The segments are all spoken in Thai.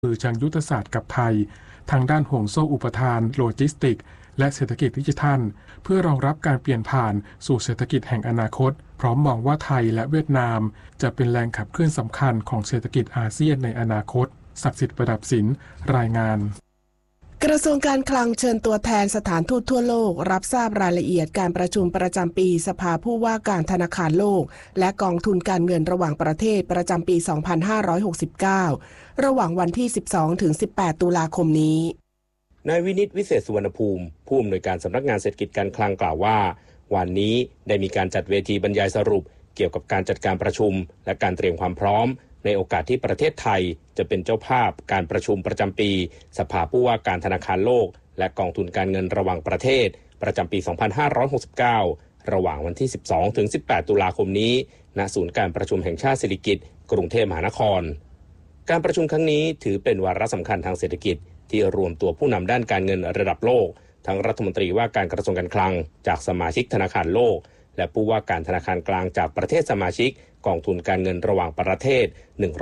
คือเชิงยุทธศาสตร์กับไทยทางด้านห่วงโซ่อุปทานโลจิสติกและเศรษฐกิจดิจิทัลเพื่อรองรับการเปลี่ยนผ่านสู่เศรษฐกิจแห่งอนาคตพร้อมมองว่าไทยและเวียดนามจะเป็นแรงขับเคลื่อนสำคัญของเศรษฐกิจอาเซียนในอนาคตศักดิ์สิทธิ์ประดับศิลป์รายงานกระทรวงการคลังเชิญตัวแทนสถานทูตทั่วโลกรับทราบรายละเอียดการประชุมประจำปีสภาผู้ว่าการธนาคารโลกและกองทุนการเงินระหว่างประเทศประจำปี 2569 ระหว่างวันที่ 12-18 ตุลาคมนี้นายวินิตวิเศษสุวรรณภูมิผู้อำนวยการสำนักงานเศรษฐกิจการคลังกล่าวว่าวันนี้ได้มีการจัดเวทีบรรยายสรุปเกี่ยวกับการจัดการประชุมและการเตรียมความพร้อมในโอกาสที่ประเทศไทยจะเป็นเจ้าภาพการประชุมประจำปีสภาผู้ว่าการธนาคารโลกและกองทุนการเงินระหว่างประเทศประจำปี 2569 ระหว่างวันที่ 12-18 ตุลาคมนี้ณศูนย์การประชุมแห่งชาติสิริกิติ์กรุงเทพมหานครการประชุมครั้งนี้ถือเป็นวาระสำคัญทางเศรษฐกิจที่รวมตัวผู้นำด้านการเงินระดับโลกทั้งรัฐมนตรีว่าการกระทรวงการคลังจากสมาชิกธนาคารโลกและผู้ว่าการธนาคารกลางจากประเทศสมาชิกกองทุนการเงินระหว่างประเทศ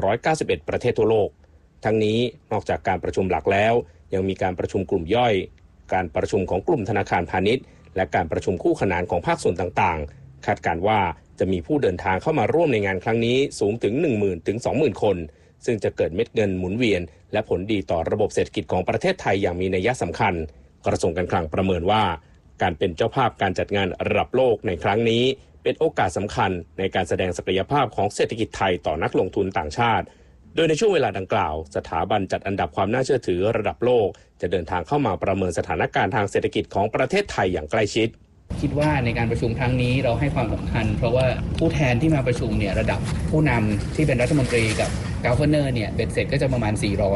191ประเทศทั่วโลกทั้งนี้นอกจากการประชุมหลักแล้วยังมีการประชุมกลุ่มย่อยการประชุมของกลุ่มธนาคารพาณิชย์และการประชุมคู่ขนานของภาคส่วนต่างๆคาดการณ์ว่าจะมีผู้เดินทางเข้ามาร่วมในงานครั้งนี้สูงถึง 10,000 ถึง 20,000 คนซึ่งจะเกิดเม็ดเงินหมุนเวียนและผลดีต่อระบบเศรษฐกิจของประเทศไทยอย่างมีนัยสำคัญกระทรวงการคลังประเมินว่าการเป็นเจ้าภาพการจัดงานระดับโลกในครั้งนี้เป็นโอกาสสำคัญในการแสดงศักยภาพของเศรษฐกิจไทยต่อนักลงทุนต่างชาติโดยในช่วงเวลาดังกล่าวสถาบันจัดอันดับความน่าเชื่อถือระดับโลกจะเดินทางเข้ามาประเมินสถานการณ์ทางเศรษฐกิจของประเทศไทยอย่างใกล้ชิดคิดว่าในการประชุมครั้งนี้เราให้ความสำคัญเพราะว่าผู้แทนที่มาประชุมเนี่ยระดับผู้นำที่เป็นรัฐมนตรีกับGovernorเนี่ยเบ็ดเสร็จก็จะประมาณ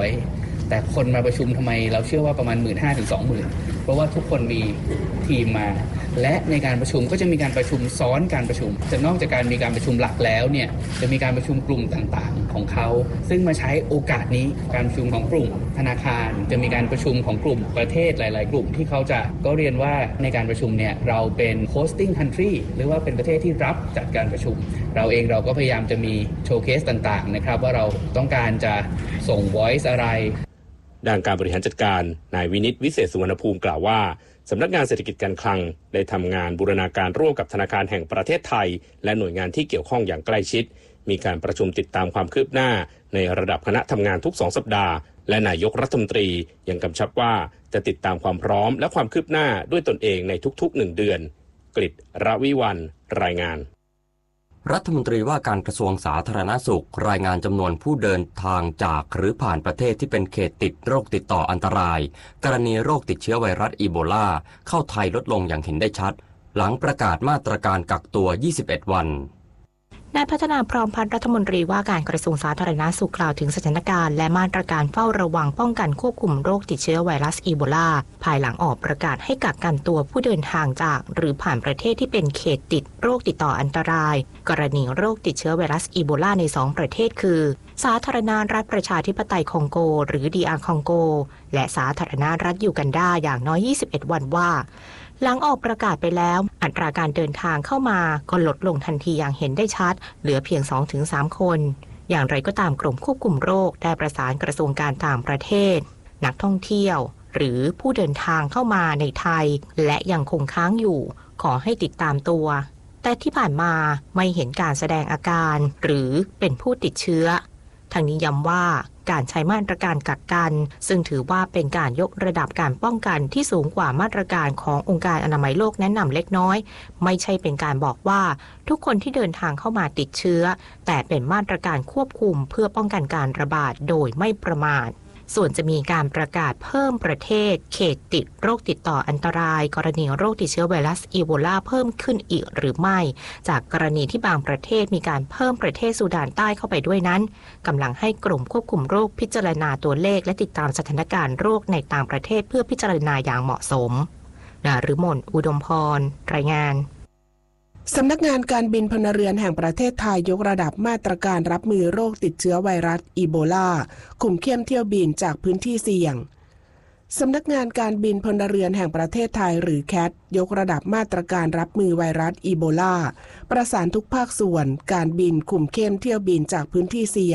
400แต่คนมาประชุมทำไมเราเชื่อว่าประมาณ 15,000 ถึง 20,000 เพราะว่าทุกคนมีทีมมาและในการประชุมก็จะมีการประชุมซ้อนการประชุมจะนอกจากการมีการประชุมหลักแล้วเนี่ยจะมีการประชุมกลุ่มต่างๆของเขาซึ่งมาใช้โอกาสนี้การประชุมของกลุ่มธนาคารจะมีการประชุมของกลุ่มประเทศหลายๆกลุ่มที่เขาจะก็เรียนว่าในการประชุมเนี่ยเราเป็น hosting country หรือว่าเป็นประเทศที่รับจัดการประชุมเราเองเราก็พยายามจะมีโชว์เคสต่างๆนะครับว่าเราต้องการจะส่ง voice อะไรด้านการบริหารจัดการนายวินิตวิเศษสุวรรณภูมิกล่าวว่าสำนักงานเศรษฐกิจการคลังได้ทำงานบูรณาการร่วมกับธนาคารแห่งประเทศไทยและหน่วยงานที่เกี่ยวข้องอย่างใกล้ชิดมีการประชุมติดตามความคืบหน้าในระดับคณะทำงานทุก2 สัปดาห์และนายกรัฐมนตรียังกำชับว่าจะติดตามความพร้อมและความคืบหน้าด้วยตนเองในทุกๆ1 เดือนกฤษณ์ รวิวรรณรายงานรัฐมนตรีว่าการกระทรวงสาธารณสุขรายงานจำนวนผู้เดินทางจากหรือผ่านประเทศที่เป็นเขตติดโรคติดต่ออันตรายกรณีโรคติดเชื้อไวรัสอีโบลาเข้าไทยลดลงอย่างเห็นได้ชัดหลังประกาศมาตรการกักตัว21 วันนายพัฒนาพร้อมพัฒน์รัฐมนตรีว่าการกระทรวงสาธารณสุขกล่าวถึงสถานการณ์และมาตรการเฝ้าระวังป้องกันควบคุมโรคติดเชื้อไวรัสอีโบลาภายหลังออกประกาศให้กักกันตัวผู้เดินทางจากหรือผ่านประเทศที่เป็นเขตติดโรคติดต่ออันตรายกรณีโรคติดเชื้อไวรัสอีโบลาใน2 ประเทศคือสาธารณรัฐประชาธิปไตยคองโกหรือ DR คองโกและสาธารณรัฐยูกันดาอย่างน้อย21 วันว่าหลังออกประกาศไปแล้วอัตราการเดินทางเข้ามาก็ลดลงทันทีอย่างเห็นได้ชัดเหลือเพียง 2-3 คนอย่างไรก็ตามกรมควบคุมโรคได้ประสานกระทรวงการต่างประเทศนักท่องเที่ยวหรือผู้เดินทางเข้ามาในไทยและยังคงค้างอยู่ขอให้ติดตามตัวแต่ที่ผ่านมาไม่เห็นการแสดงอาการหรือเป็นผู้ติดเชื้อทางนี้ย้ำว่าการใช้มาตรการกักกันซึ่งถือว่าเป็นการยกระดับการป้องกันที่สูงกว่ามาตรการขององค์การอนามัยโลกแนะนำเล็กน้อยไม่ใช่เป็นการบอกว่าทุกคนที่เดินทางเข้ามาติดเชื้อแต่เป็นมาตรการควบคุมเพื่อป้องกันการระบาดโดยไม่ประมาทส่วนจะมีการประกาศเพิ่มประเทศเขตติดโรคติดต่ออันตรายกรณีโรคติดเชื้อไวรัสอีโบลาเพิ่มขึ้นอีกหรือไม่จากกรณีที่บางประเทศมีการเพิ่มประเทศซูดานใต้เข้าไปด้วยนั้นกำลังให้กรมควบคุมโรคพิจารณาตัวเลขและติดตามสถานการณ์โรคในต่างประเทศเพื่อพิจารณาอย่างเหมาะสมนฤมล อุดมพรรายงานสำนักงานการบินพลเรือนแห่งประเทศไทยยกระดับมาตรการรับมือโรคติดเชื้อไวรัสอีโบลาคุมเข้มเที่ยวบินจากพื้นที่เสี่ยงสำนักงานการบินพลเรือนแห่งประเทศไทยหรือแคทยกระดับมาตรการรับมือไวรัสอีโบลาประสานทุกภาคส่วนการบินคุมเข้มเที่ยวบินจากพื้นที่เสี่ยง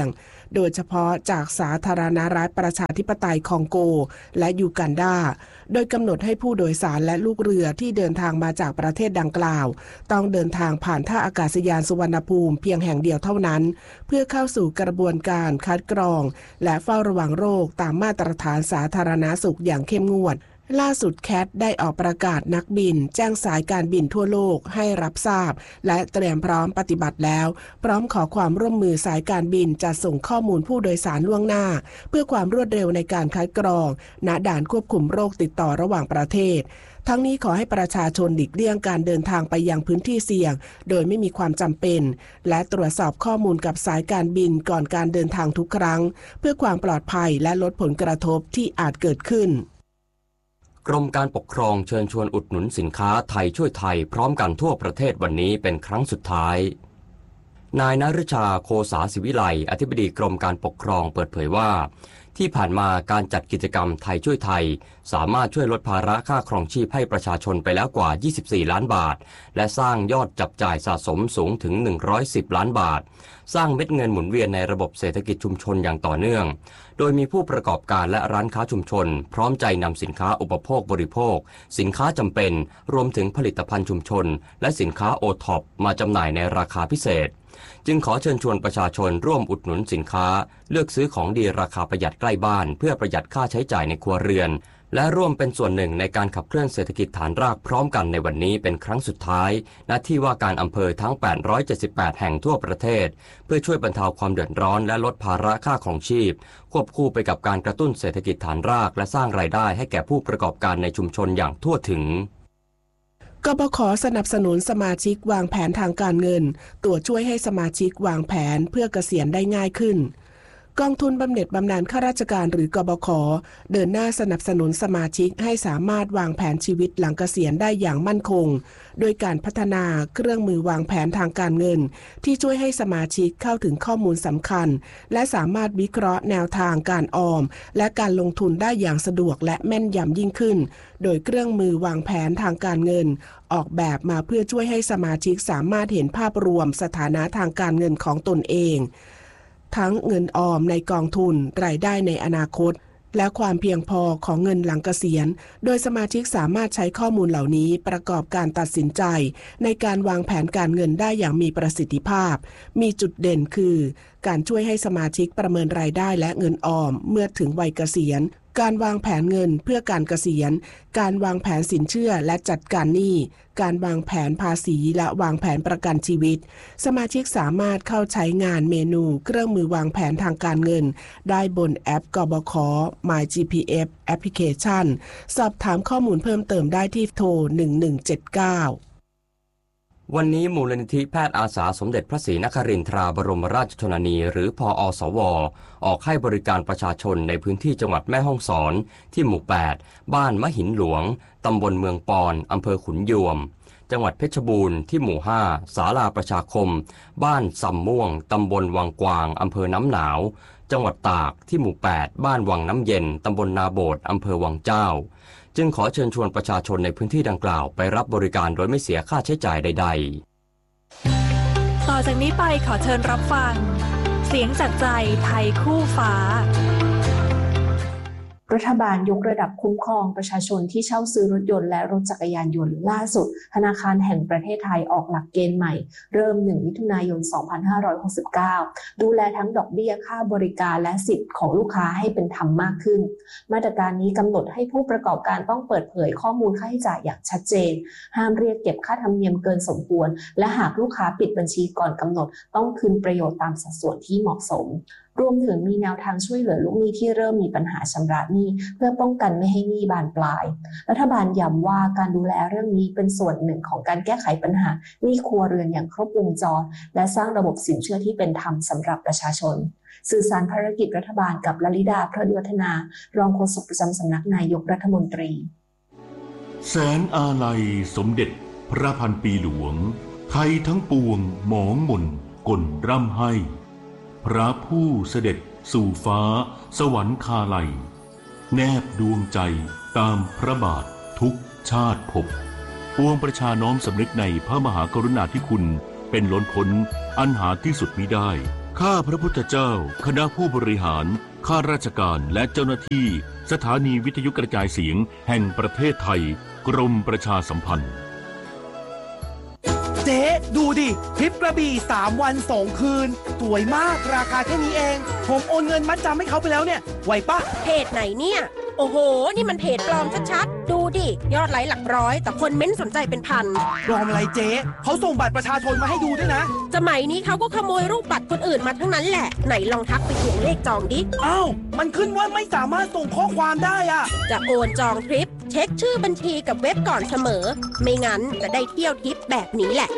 โดยเฉพาะจากสาธารณรัฐประชาธิปไตยคองโกและยูกันดาโดยกำหนดให้ผู้โดยสารและลูกเรือที่เดินทางมาจากประเทศดังกล่าวต้องเดินทางผ่านท่าอากาศยานสุวรรณภูมิเพียงแห่งเดียวเท่านั้นเพื่อเข้าสู่กระบวนการคัดกรองและเฝ้าระวังโรคตามมาตรฐานสาธารณสุขอย่างเข้มงวดล่าสุดแคทได้ออกประกาศนักบินแจ้งสายการบินทั่วโลกให้รับทราบและเตรียมพร้อมปฏิบัติแล้วพร้อมขอความร่วมมือสายการบินจัดส่งข้อมูลผู้โดยสารล่วงหน้าเพื่อความรวดเร็วในการคัดกรองณด่านควบคุมโรคติดต่อระหว่างประเทศทั้งนี้ขอให้ประชาชนหลีกเลี่ยงการเดินทางไปยังพื้นที่เสี่ยงโดยไม่มีความจำเป็นและตรวจสอบข้อมูลกับสายการบินก่อนการเดินทางทุกครั้งเพื่อความปลอดภัยและลดผลกระทบที่อาจเกิดขึ้นกรมการปกครองเชิญชวนอุดหนุนสินค้าไทยช่วยไทยพร้อมกันทั่วประเทศวันนี้เป็นครั้งสุดท้ายนายณฤชาโคสาศิวิไลอธิบดีกรมการปกครองเปิดเผยว่าที่ผ่านมาการจัดกิจกรรมไทยช่วยไทยสามารถช่วยลดภาระค่าครองชีพให้ประชาชนไปแล้วกว่า24ล้านบาทและสร้างยอดจับจ่ายสะสมสูงถึง110ล้านบาทสร้างเม็ดเงินหมุนเวียนในระบบเศรษฐกิจชุมชนอย่างต่อเนื่องโดยมีผู้ประกอบการและร้านค้าชุมชนพร้อมใจนำสินค้าอุปโภคบริโภคสินค้าจำเป็นรวมถึงผลิตภัณฑ์ชุมชนและสินค้าโอท็อปมาจำหน่ายในราคาพิเศษจึงขอเชิญชวนประชาชนร่วมอุดหนุนสินค้าเลือกซื้อของดีราคาประหยัดใกล้บ้านเพื่อประหยัดค่าใช้จ่ายในครัวเรือนและร่วมเป็นส่วนหนึ่งในการขับเคลื่อนเศรษฐกิจฐานรากพร้อมกันในวันนี้เป็นครั้งสุดท้ายณที่ว่าการอำเภอทั้ง878แห่งทั่วประเทศเพื่อช่วยบรรเทาความเดือดร้อนและลดภาระค่าครองชีพควบคู่ไปกับการกระตุ้นเศรษฐกิจฐานรากและสร้างรายได้ให้แก่ผู้ประกอบการในชุมชนอย่างทั่วถึงกบข.สนับสนุนสมาชิกวางแผนทางการเงินตัวช่วยให้สมาชิกวางแผนเพื่อเกษียณได้ง่ายขึ้นกองทุนบำเหน็จบำนาญข้าราชการหรือกบข.เดินหน้าสนับสนุนสมาชิกให้สามารถวางแผนชีวิตหลังเกษียณได้อย่างมั่นคงโดยการพัฒนาเครื่องมือวางแผนทางการเงินที่ช่วยให้สมาชิกเข้าถึงข้อมูลสำคัญและสามารถวิเคราะห์แนวทางการออมและการลงทุนได้อย่างสะดวกและแม่นยำยิ่งขึ้นโดยเครื่องมือวางแผนทางการเงินออกแบบมาเพื่อช่วยให้สมาชิกสามารถเห็นภาพรวมสถานะทางการเงินของตนเองทั้งเงินออมในกองทุนรายได้ในอนาคตและความเพียงพอของเงินหลังเกษียณโดยสมาชิกสามารถใช้ข้อมูลเหล่านี้ประกอบการตัดสินใจในการวางแผนการเงินได้อย่างมีประสิทธิภาพมีจุดเด่นคือการช่วยให้สมาชิกประเมินรายได้และเงินออมเมื่อถึงวัยเกษียณการวางแผนเงินเพื่อการเกษียณการวางแผนสินเชื่อและจัดการหนี้การวางแผนภาษีและวางแผนประกันชีวิตสมาชิกสามารถเข้าใช้งานเมนูเครื่องมือวางแผนทางการเงินได้บนแอปกบข. MyGPF แอปพลิเคชันสอบถามข้อมูลเพิ่มเติมได้ที่โทร1179 วันนี้มูลนิธิแพทย์อาสาสมเด็จพระศรีนครินทราบรมราชชนนีหรือพอสว.ออกให้บริการประชาชนในพื้นที่จังหวัดแม่ฮ่องสอนที่หมู่8บ้านมะหินหลวงตำบลเมืองปอนอำเภอขุนยวมจังหวัดเพชรบูรณ์ที่หมู่5ศาลาประชาคมบ้านสำม่วงตำบลวังกวางอำเภอน้ำหนาวจังหวัดตากที่หมู่8บ้านวังน้ำเย็นตำบลนาโบดอำเภอวังเจ้าจึงขอเชิญชวนประชาชนในพื้นที่ดังกล่าวไปรับบริการโดยไม่เสียค่าใช้จ่ายใดๆต่อจากนี้ไปขอเชิญรับฟังเสียงจากใจไทยคู่ฟ้ารัฐบาลยกระดับคุ้มครองประชาชนที่เช่าซื้อรถยนต์และรถจักรยานยนต์ล่าสุดธนาคารแห่งประเทศไทยออกหลักเกณฑ์ใหม่เริ่ม1มิถุนายน2569ดูแลทั้งดอกเบี้ยค่าบริการและสิทธิ์ของลูกค้าให้เป็นธรรมมากขึ้นมาตรการนี้กำหนดให้ผู้ประกอบการต้องเปิดเผยข้อมูลค่าใช้จ่ายอย่างชัดเจนห้ามเรียกเก็บค่าธรรมเนียมเกินสมควรและหากลูกค้าปิดบัญชีก่อนกำหนดต้องคืนประโยชน์ตามสัดส่วนที่เหมาะสมรวมถึงมีแนวทางช่วยเหลือลูกหนี้ที่เริ่มมีปัญหาชำระหนี้เพื่อป้องกันไม่ให้หนี้บานปลายรัฐบาลย้ำว่าการดูแลเรื่องนี้เป็นส่วนหนึ่งของการแก้ไขปัญหาหนี้ครัวเรือนอย่างครบวงจรและสร้างระบบสินเชื่อที่เป็นธรรมสำหรับประชาชนสื่อสารภารกิจรัฐบาลกับลลิดาพระเดือธนารองโฆษกประจำสำนักนายกรัฐมนตรีแสนอาลัยสมเด็จพระพันปีหลวงไทยทั้งปวงหมองหม่นกลร่ำให้พระผู้เสด็จสู่ฟ้าสวรรคาลัยแนบดวงใจตามพระบาททุกชาติภพปวงประชาน้อมสำนึกในพระมหากรุณาธิคุณเป็นล้นพ้นอันหาที่สุดมิได้ข้าพระพุทธเจ้าคณะผู้บริหารข้าราชการและเจ้าหน้าที่สถานีวิทยุกระจายเสียงแห่งประเทศไทยกรมประชาสัมพันธ์เจ๊ดูดิทริปกระบี่3 วัน 2 คืนสวยมากราคาแค่นี้เองผมโอนเงินมัดจำให้เขาไปแล้วเนี่ยไหวปะเพจไหนเนี่ยโอ้โหนี่มันเพจปลอมชัดๆดูดิยอดไลค์หลักร้อยแต่คนเม้นสนใจเป็นพันปลอมอะไรเจ๊เขาส่งบัตรประชาชนมาให้ดูด้วยนะสมัยนี้เขาก็ขโมยรูปบัตรคนอื่นมาทั้งนั้นแหละไหนลองทักไปทวงเลขจองดิอ้าวมันขึ้นว่าไม่สามารถส่งข้อความได้อะจะโอนจองทริปเช็คชื่อบัญชีกับเว็บก่อนเสมอไม่งั้นจะได้เที่ยวทริปแบบนี้แหละ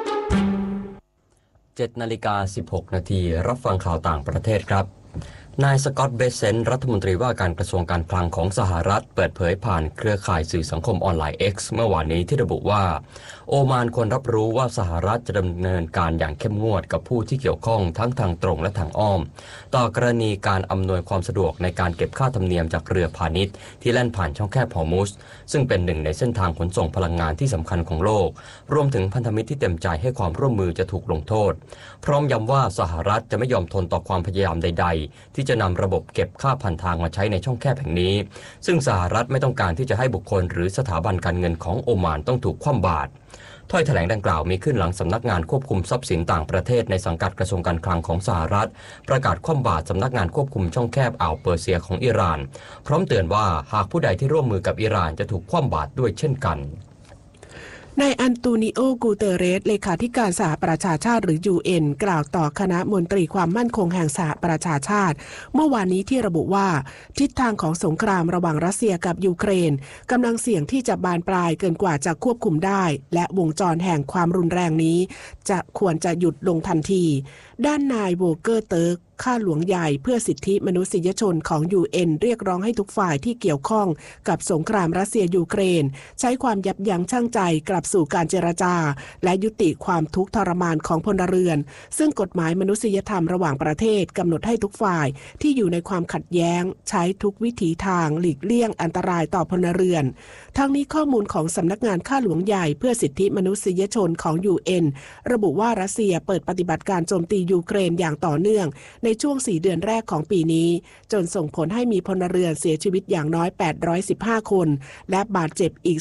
7:16 นาทีรับฟังข่าวต่างประเทศครับนายสกอตต์ เบเซนต์รัฐมนตรีว่าการกระทรวงการคลังของสหรัฐเปิดเผยผ่านเครือข่ายสื่อสังคมออนไลน์ X เมื่อวานนี้ที่ระบุว่าโอมานควรรับรู้ว่าสหรัฐจะดำเนินการอย่างเข้มงวดกับผู้ที่เกี่ยวข้องทั้งทางตรงและทางอ้อมต่อกรณีการอำนวยความสะดวกในการเก็บค่าธรรมเนียมจากเรือพาณิชย์ที่แล่นผ่านช่องแคบฮอร์มุซซึ่งเป็นหนึ่งในเส้นทางขนส่งพลังงานที่สำคัญของโลกรวมถึงพันธมิตรที่เต็มใจให้ความร่วมมือจะถูกลงโทษพร้อมย้ำว่าสหรัฐจะไม่ยอมทนต่อความพยายามใดๆที่จะนำระบบเก็บค่าผ่านทางมาใช้ในช่องแคบแห่งนี้ซึ่งสหรัฐไม่ต้องการที่จะให้บุคคลหรือสถาบันการเงินของโอมานต้องถูกคว่ำบาตรถ้อยแถลงดังกล่าวมีขึ้นหลังสำนักงานควบคุมทรัพย์สินต่างประเทศในสังกัดกระทรวงการคลังของสหรัฐประกาศคว่ำบาตรสำนักงานควบคุมช่องแคบอ่าวเปอร์เซียของอิหร่านพร้อมเตือนว่าหากผู้ใดที่ร่วมมือกับอิหร่านจะถูกคว่ำบาตรด้วยเช่นกันนายอันโตนิโอ กูเตเรสเลขาธิการสหประชาชาติหรือ UN กล่าวต่อคณะมนตรีความมั่นคงแห่งสหประชาชาติเมื่อวานนี้ที่ระบุว่าทิศทางของสงครามระหว่างรัสเซียกับยูเครนกำลังเสี่ยงที่จะบานปลายเกินกว่าจะควบคุมได้และวงจรแห่งความรุนแรงนี้จะควรจะหยุดลงทันทีด้านนายโวเกอร์เติร์กข้าหลวงใหญ่เพื่อสิทธิมนุษยชนของ UN เรียกร้องให้ทุกฝ่ายที่เกี่ยวข้องกับสงครามรัสเซียยูเครนใช้ความยับยั้งชั่งใจกลับสู่การเจรจาและยุติความทุกข์ทรมานของพลเรือนซึ่งกฎหมายมนุษยธรรมระหว่างประเทศกำหนดให้ทุกฝ่ายที่อยู่ในความขัดแย้งใช้ทุกวิถีทางหลีกเลี่ยงอันตรายต่อพลเรือนทั้งนี้ข้อมูลของสำนักงานข้าหลวงใหญ่เพื่อสิทธิมนุษยชนของ UN ระบุว่ารัสเซียเปิดปฏิบัติการโจมตียูเครนอย่างต่อเนื่องในช่วง4 เดือนแรกของปีนี้จนส่งผลให้มีพลเรือนเสียชีวิตอย่างน้อย815คนและบาดเจ็บอีก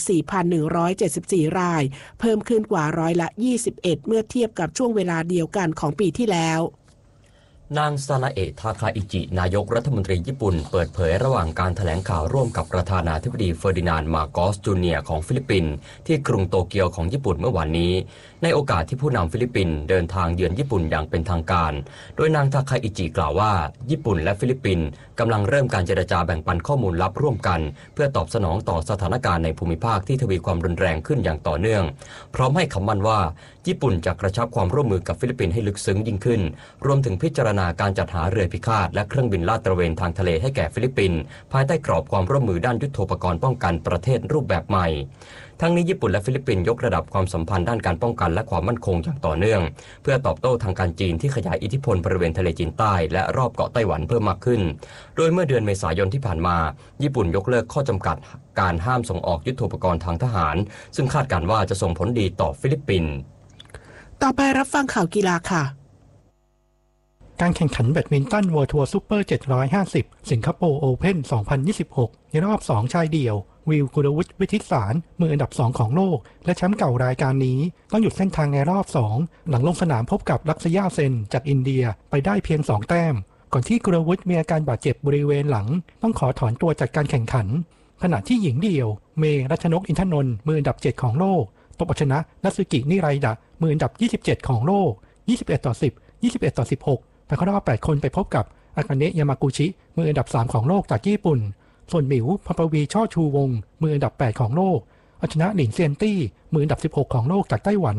4,174 รายเพิ่มขึ้นกว่า21%เมื่อเทียบกับช่วงเวลาเดียวกันของปีที่แล้วนางซานาเอะทาคาอิจินายกรัฐมนตรีญี่ปุ่นเปิดเผยระหว่างการแถลงข่าวร่วมกับประธานาธิบดีเฟอร์ดินานด์ มาโกส จูเนียร์ของฟิลิปปินส์ที่กรุงโตเกียวของญี่ปุ่นเมื่อวานนี้ในโอกาสที่ผู้นำฟิลิปปินส์เดินทางเยือนญี่ปุ่นอย่างเป็นทางการโดยนางทาคาอิจิกล่าวว่าญี่ปุ่นและฟิลิปปินส์กำลังเริ่มการเจรจาแบ่งปันข้อมูลลับร่วมกันเพื่อตอบสนองต่อสถานการณ์ในภูมิภาคที่ทวีความรุนแรงขึ้นอย่างต่อเนื่องพร้อมให้คำมั่นว่าญี่ปุ่นจะกระชับความร่วมมือกับฟิลิปปินส์ให้ลึกซึ้งยิ่งขึ้นรวมถึงพิจารณาการจัดหาเรือพิฆาตและเครื่องบินลาดตระเวนทางทะเลให้แก่ฟิลิปปินส์ภายใต้กรอบความร่วมมือด้านยุทโธปกรณ์ป้องกันประเทศรูปแบบใหม่ทั้งนี้ญี่ปุ่นและฟิลิปปินส์ยกระดับความสัมพันธ์ด้านการป้องกันและความมั่นคงอย่างต่อเนื่องเพื่อตอบโต้ทางการจีนที่ขยายอิทธิพลบริเวณทะเลจีนใต้และรอบเกาะไต้หวันเพิ่มมากขึ้นโดยเมื่อเดือนเมษายนที่ผ่านมาญี่ปุ่นยกเลิกข้อจำกัดการห้ามส่งออกยุทโธปกรณ์ทางทหารซึ่งคาดการณ์ว่าจะส่งผลดีต่อฟิลิปปินส์ต่อไปรับฟังข่าวกีฬาค่ะการแข่งขันแบดมินตัน World Tour Super 750 สิงคโปร์โอเพ่น 2026 ในรอบ 2 ชายเดี่ยววิล กุลวุฒิ วิทิตสารมืออันดับ 2 ของโลกและแชมป์เก่ารายการนี้ต้องหยุดเส้นทางในรอบ 2 หลังลงสนามพบกับลักษยาเซนจากอินเดียไปได้เพียง 2 แต้มก่อนที่กุลวุฒิมีอาการบาดเจ็บบริเวณหลังต้องขอถอนตัวจากการแข่งขันขณะที่หญิงเดี่ยวเมย์ รัชนก อินทนนท์มืออันดับ 7 ของโลกตบเอาชนะนัตสึกิ นิไรดะมืออันดับ 27 ของโลก 21-10 21-16ไปเข้ารอบ 8 คนไปพบกับอากาเนะ ยามากุชิ มืออันดับ 3 ของโลกจากญี่ปุ่นส่วนหมิว พปวี ช่อชูวงมืออันดับ 8 ของโลกเอาชนะหลินเซียนตี้มืออันดับ 16 ของโลกจากไต้หวัน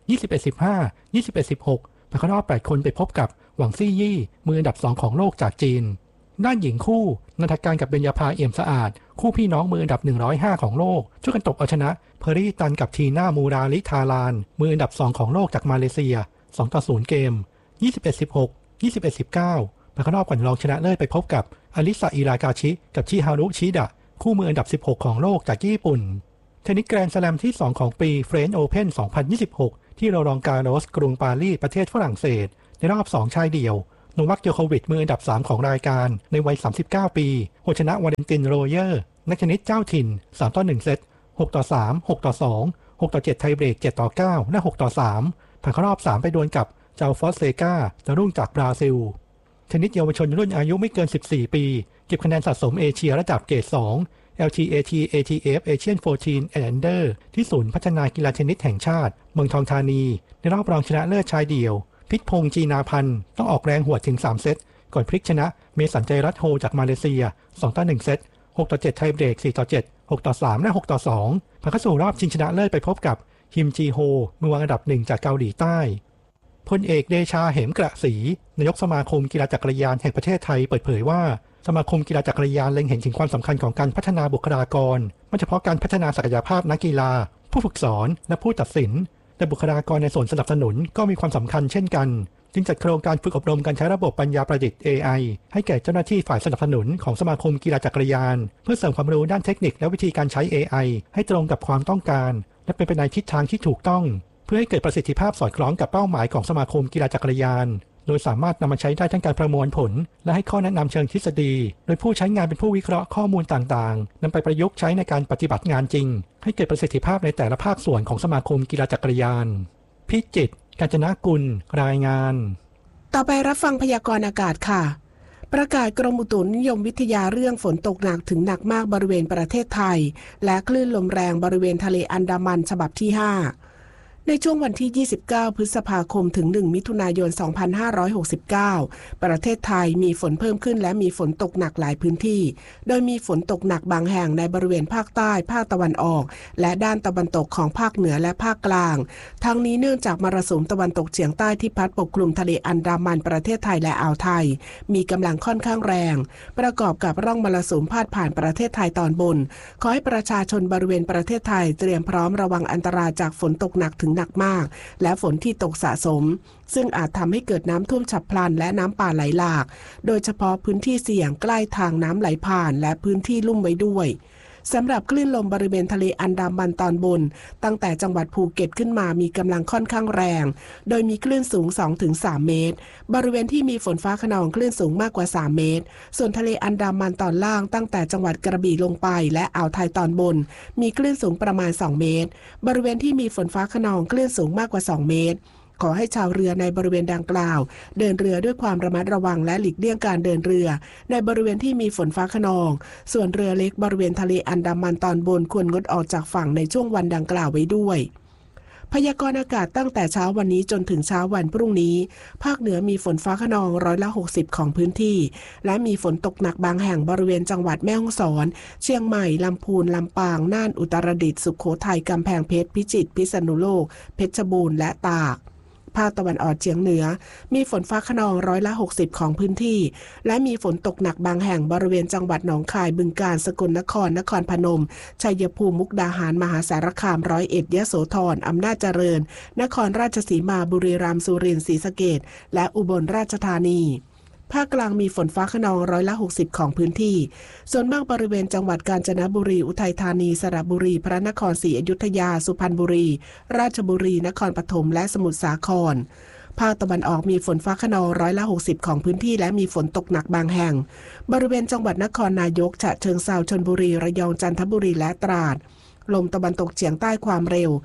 21-15 21-16ไปเข้ารอบ 8 คนไปพบกับหวังซี่ยี่มืออันดับ 2 ของโลกจากจีนด้านหญิงคู่นันทการกับเบญญาภาเอี่ยมสะอาดคู่พี่น้องมืออันดับ 105 ของโลกช่วยกันตบเอาชนะเพอรี่ตันกับทีน่า มูราลิทารานมืออันดับ 2 ของโลกจากมาเลเซีย 2-0 เกม 21-16 21-19ไปเข้ารอบก่อนรองชนะเลิศไปพบกับอลิซา อิรากาชิ กับชิฮารุ ชิดะคู่มืออันดับ 16 ของโลกจากญี่ปุ่นเทนนิสแกรนด์สแลมที่ 2 ของปีเฟรนช์โอเพ่น 2026 ที่โรลองการโรสกรุงปารีสประเทศฝรั่งเศสในรอบ 2 ชายเดี่ยวโนวัค โจโควิชมืออันดับ 3 ของรายการในวัย 39 ปีโหชนะวาเลนติน โรเยอร์นักเทนนิสเจ้าถิ่น 3-1 เซต 6-3 6-2 6-7 ไทเบรก 7-9 และ 6-3 ผ่านเข้ารอบ 3 ไปดวลกับเจ้าฟอสเซกาดาวรุ่งจากบราซิลเทนนิสเยาวชนรุ่นอายุไม่เกิน 14 ปีเก็บคะแนนสะสมเอเชียระดับเกรด 2 LTAT ATF Asian 14 and Under ที่ศูนย์พัฒนากีฬาเทนนิสแห่งชาติเมืองทองธานีในรอบรองชนะเลิศชายเดี่ยวพิษพงษ์จีนาพันธ์ต้องออกแรงหวดถึง 3 เซตก่อนพลิกชนะเมสันใจรัตโฮจากมาเลเซีย 2-1 เซต 6-7 ไทเบรก 4-7 6-3 และ 6-2 ผ่านเข้าสู่รอบชิงชนะเลิศไปพบกับฮิมจีโฮมือวางอันดับ 1 จากเกาหลีใต้พลเอกเดชาเหมกระศรีนายกสมาคมกีฬาจักรยานแห่งประเทศไทยเปิดเผยว่าสมาคมกีฬาจักรยานเล็งเห็นถึงความสำคัญของการพัฒนาบุคลากรไม่เฉพาะการพัฒนาศักยภาพนักกีฬาผู้ฝึกสอนและผู้ตัดสินแต่บุคลากรในส่วนสนับสนุนก็มีความสำคัญเช่นกันจึงจัดโครงการฝึกอบรมการใช้ระบบปัญญาประดิษฐ์ AI ให้แก่เจ้าหน้าที่ฝ่ายสนับสนุนของสมาคมกีฬาจักรยานเพื่อเสริมความรู้ด้านเทคนิคและวิธีการใช้ AI ให้ตรงกับความต้องการและเป็นไปในทิศทางที่ถูกต้องเพื่อให้เกิดประสิทธิภาพสอดคล้องกับเป้าหมายของสมาคมกีฬาจักรยานโดยสามารถนำมาใช้ได้ทั้งการประมวลผลและให้ข้อแนะนำเชิงทฤษฎีโดยผู้ใช้งานเป็นผู้วิเคราะห์ข้อมูลต่างๆนำไปประยุกต์ใช้ในการปฏิบัติงานจริงให้เกิดประสิทธิภาพในแต่ละภาคส่วนของสมาคมกีฬาจักรยานพิจิตร กาญจนกุลรายงานต่อไปรับฟังพยากรณ์อากาศค่ะประกาศกรมอุตุนิยมวิทยาเรื่องฝนตกหนักถึงหนักมากบริเวณประเทศไทยและคลื่นลมแรงบริเวณทะเลอันดามันฉบับที่ 5ในช่วงวันที่ 29 พฤษภาคมถึง 1 มิถุนายน 2569 ประเทศไทยมีฝนเพิ่มขึ้นและมีฝนตกหนักหลายพื้นที่โดยมีฝนตกหนักบางแห่งในบริเวณภาคใต้ภาคตะวันออกและด้านตะวันตกของภาคเหนือและภาคกลางทั้งนี้เนื่องจากมรสุมตะวันตกเฉียงใต้ที่พัดปกคลุมทะเลอันดามันประเทศไทยและอ่าวไทยมีกำลังค่อนข้างแรงประกอบกับร่องมรสุมพาดผ่านประเทศไทยตอนบนขอให้ประชาชนบริเวณประเทศไทยเตรียมพร้อมระวังอันตรายจากฝนตกหนักถึงหนักมากและฝนที่ตกสะสมซึ่งอาจทำให้เกิดน้ำท่วมฉับพลันและน้ำป่าไหลหลากโดยเฉพาะพื้นที่เสี่ยงใกล้ทางน้ำไหลผ่านและพื้นที่ลุ่มไว้ด้วยสำหรับคลื่นลมบริเวณทะเลอันดามันตอนบนตั้งแต่จังหวัดภูเก็ตขึ้นมามีกำลังค่อนข้างแรงโดยมีคลื่นสูง 2-3 เมตรบริเวณที่มีฝนฟ้าคะนองคลื่นสูงมากกว่า3 เมตรส่วนทะเลอันดามันตอนล่างตั้งแต่จังหวัดกระบี่ลงไปและอ่าวไทยตอนบนมีคลื่นสูงประมาณ2 เมตรบริเวณที่มีฝนฟ้าคะนองคลื่นสูงมากกว่า2 เมตรขอให้ชาวเรือในบริเวณดังกล่าวเดินเรือด้วยความระมัดระวังและหลีกเลี่ยงการเดินเรือในบริเวณที่มีฝนฟ้าคะนองส่วนเรือเล็กบริเวณทะเลอันดามันตอนบนควรงดออกจากฝั่งในช่วงวันดังกล่าวไว้ด้วยพยากรณ์อากาศตั้งแต่เช้าวันนี้จนถึงเช้าวันพรุ่งนี้ภาคเหนือมีฝนฟ้าคะนอง60%ของพื้นที่และมีฝนตกหนักบางแห่งบริเวณจังหวัดแม่ฮ่องสอนเชียงใหม่ลำพูนลำปางน่านอุตรดิตถ์สุโขทัยกำแพงเพชรพิจิตรพิษณุโลกเพชรบูรณ์และตากภาคตะวันออกเฉียงเหนือมีฝนฟ้าคะนอง60%ของพื้นที่และมีฝนตกหนักบางแห่งบริเวณจังหวัดหนองคายบึงกาฬสกลนครนครพนมชัยภูมิมุกดาหารมหาสารคาม101ยโสธรอำนาจเจริญนครราชสีมาบุรีรัมย์สุรินทร์ศรีสะเกษและอุบลราชธานีภาคกลางมีฝนฟ้าคะนอง60%ของพื้นที่ส่วนมากบริเวณจังหวัดกาญจนบุรีอุทัยธานีสระบุรีพระนครศรีอยุธยาสุพรรณบุรีราชบุรีนครปฐมและสมุทรสาครภาคตะวันออกมีฝนฟ้าคะนอง60%ของพื้นที่และมีฝนตกหนักบางแห่งบริเวณจังหวัดนครนายกฉะเชิงเทราชลบุรีระยองจันทบุรีและตราดลมตะวันตกเฉียงใต้ความเร็ว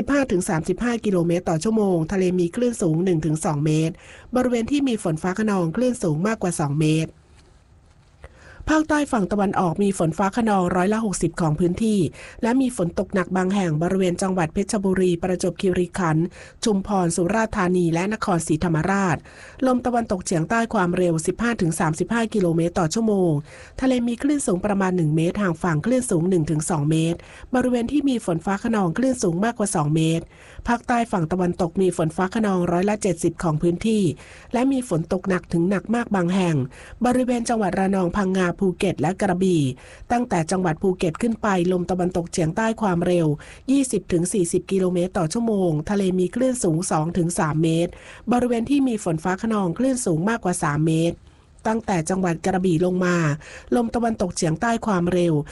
15-35 กิโลเมตรต่อชั่วโมงทะเลมีคลื่นสูง 1-2 เมตรบริเวณที่มีฝนฟ้าคะนองคลื่นสูงมากกว่า2 เมตรภาคใต้ฝั่งตะวันออกมีฝนฟ้าคะนอง60%ของพื้นที่และมีฝนตกหนักบางแห่งบริเวณจังหวัดเพชรบุรีประจวบคีรีขันธ์ชุมพรสุราษฎร์ธานีและนครศรีธรรมราชลมตะวันตกเฉียงใต้ความเร็ว 15-35 กิโลเมตรต่อชั่วโมงทะเลมีคลื่นสูงประมาณ1 เมตรห่างฝั่งคลื่นสูง 1-2 เมตรบริเวณที่มีฝนฟ้าคะนองคลื่นสูงมากกว่า2 เมตรภาคใต้ฝั่งตะวันตกมีฝนฟ้าคะนอง70%ของพื้นที่และมีฝนตกหนักถึงหนักมากบางแห่งบริเวณจังหวัดระนองพังงาภูเก็ตและกระบี่ตั้งแต่จังหวัดภูเก็ตขึ้นไปลมตะวันตกเฉียงใต้ความเร็ว 20-40 กิโลเมตรต่อชั่วโมงทะเลมีคลื่นสูง 2-3 เมตรบริเวณที่มีฝนฟ้าคะนองคลื่นสูงมากกว่า3 เมตรตั้งแต่จังหวัดกระบี่ลงมาลมตะวันตกเฉียงใต้ความเร็ว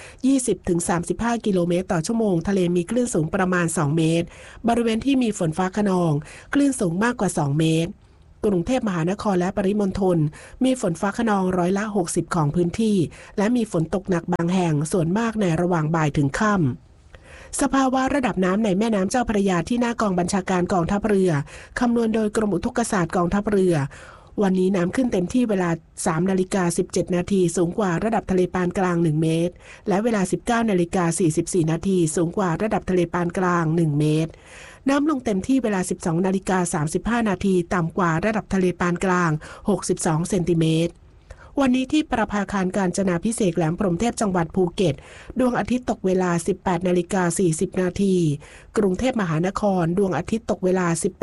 20-35 กิโลเมตรต่อชั่วโมงทะเลมีคลื่นสูงประมาณ2 เมตรบริเวณที่มีฝนฟ้าคะนองคลื่นสูงมากกว่า2 เมตรกรุงเทพมหานครและปริมณฑลมีฝนฟ้าคะนอง60%ของพื้นที่และมีฝนตกหนักบางแห่งส่วนมากในระหว่างบ่ายถึงค่ำสภาวะระดับน้ำในแม่น้ำเจ้าพระยาที่หน้ากองบัญชาการกองทัพเรือคำนวณโดยกรมอุทกศาสตร์กองทัพเรือวันนี้น้ำขึ้นเต็มที่เวลา 3:17 นาทีสูงกว่าระดับทะเลปานกลาง1เมตรและเวลา 19:44 นาทีสูงกว่าระดับทะเลปานกลาง1เมตรน้ำลงเต็มที่เวลา 12:35 นาทีต่ำกว่าระดับทะเลปานกลาง62เซนติเมตรวันนี้ที่ประภาคารกาญจนาภิเษกแหลมพรหมเทพจังหวัดภูเก็ตดวงอาทิตย์ตกเวลา 18:40 นาทีกรุงเทพมหานครดวงอาทิตย์ตกเวลา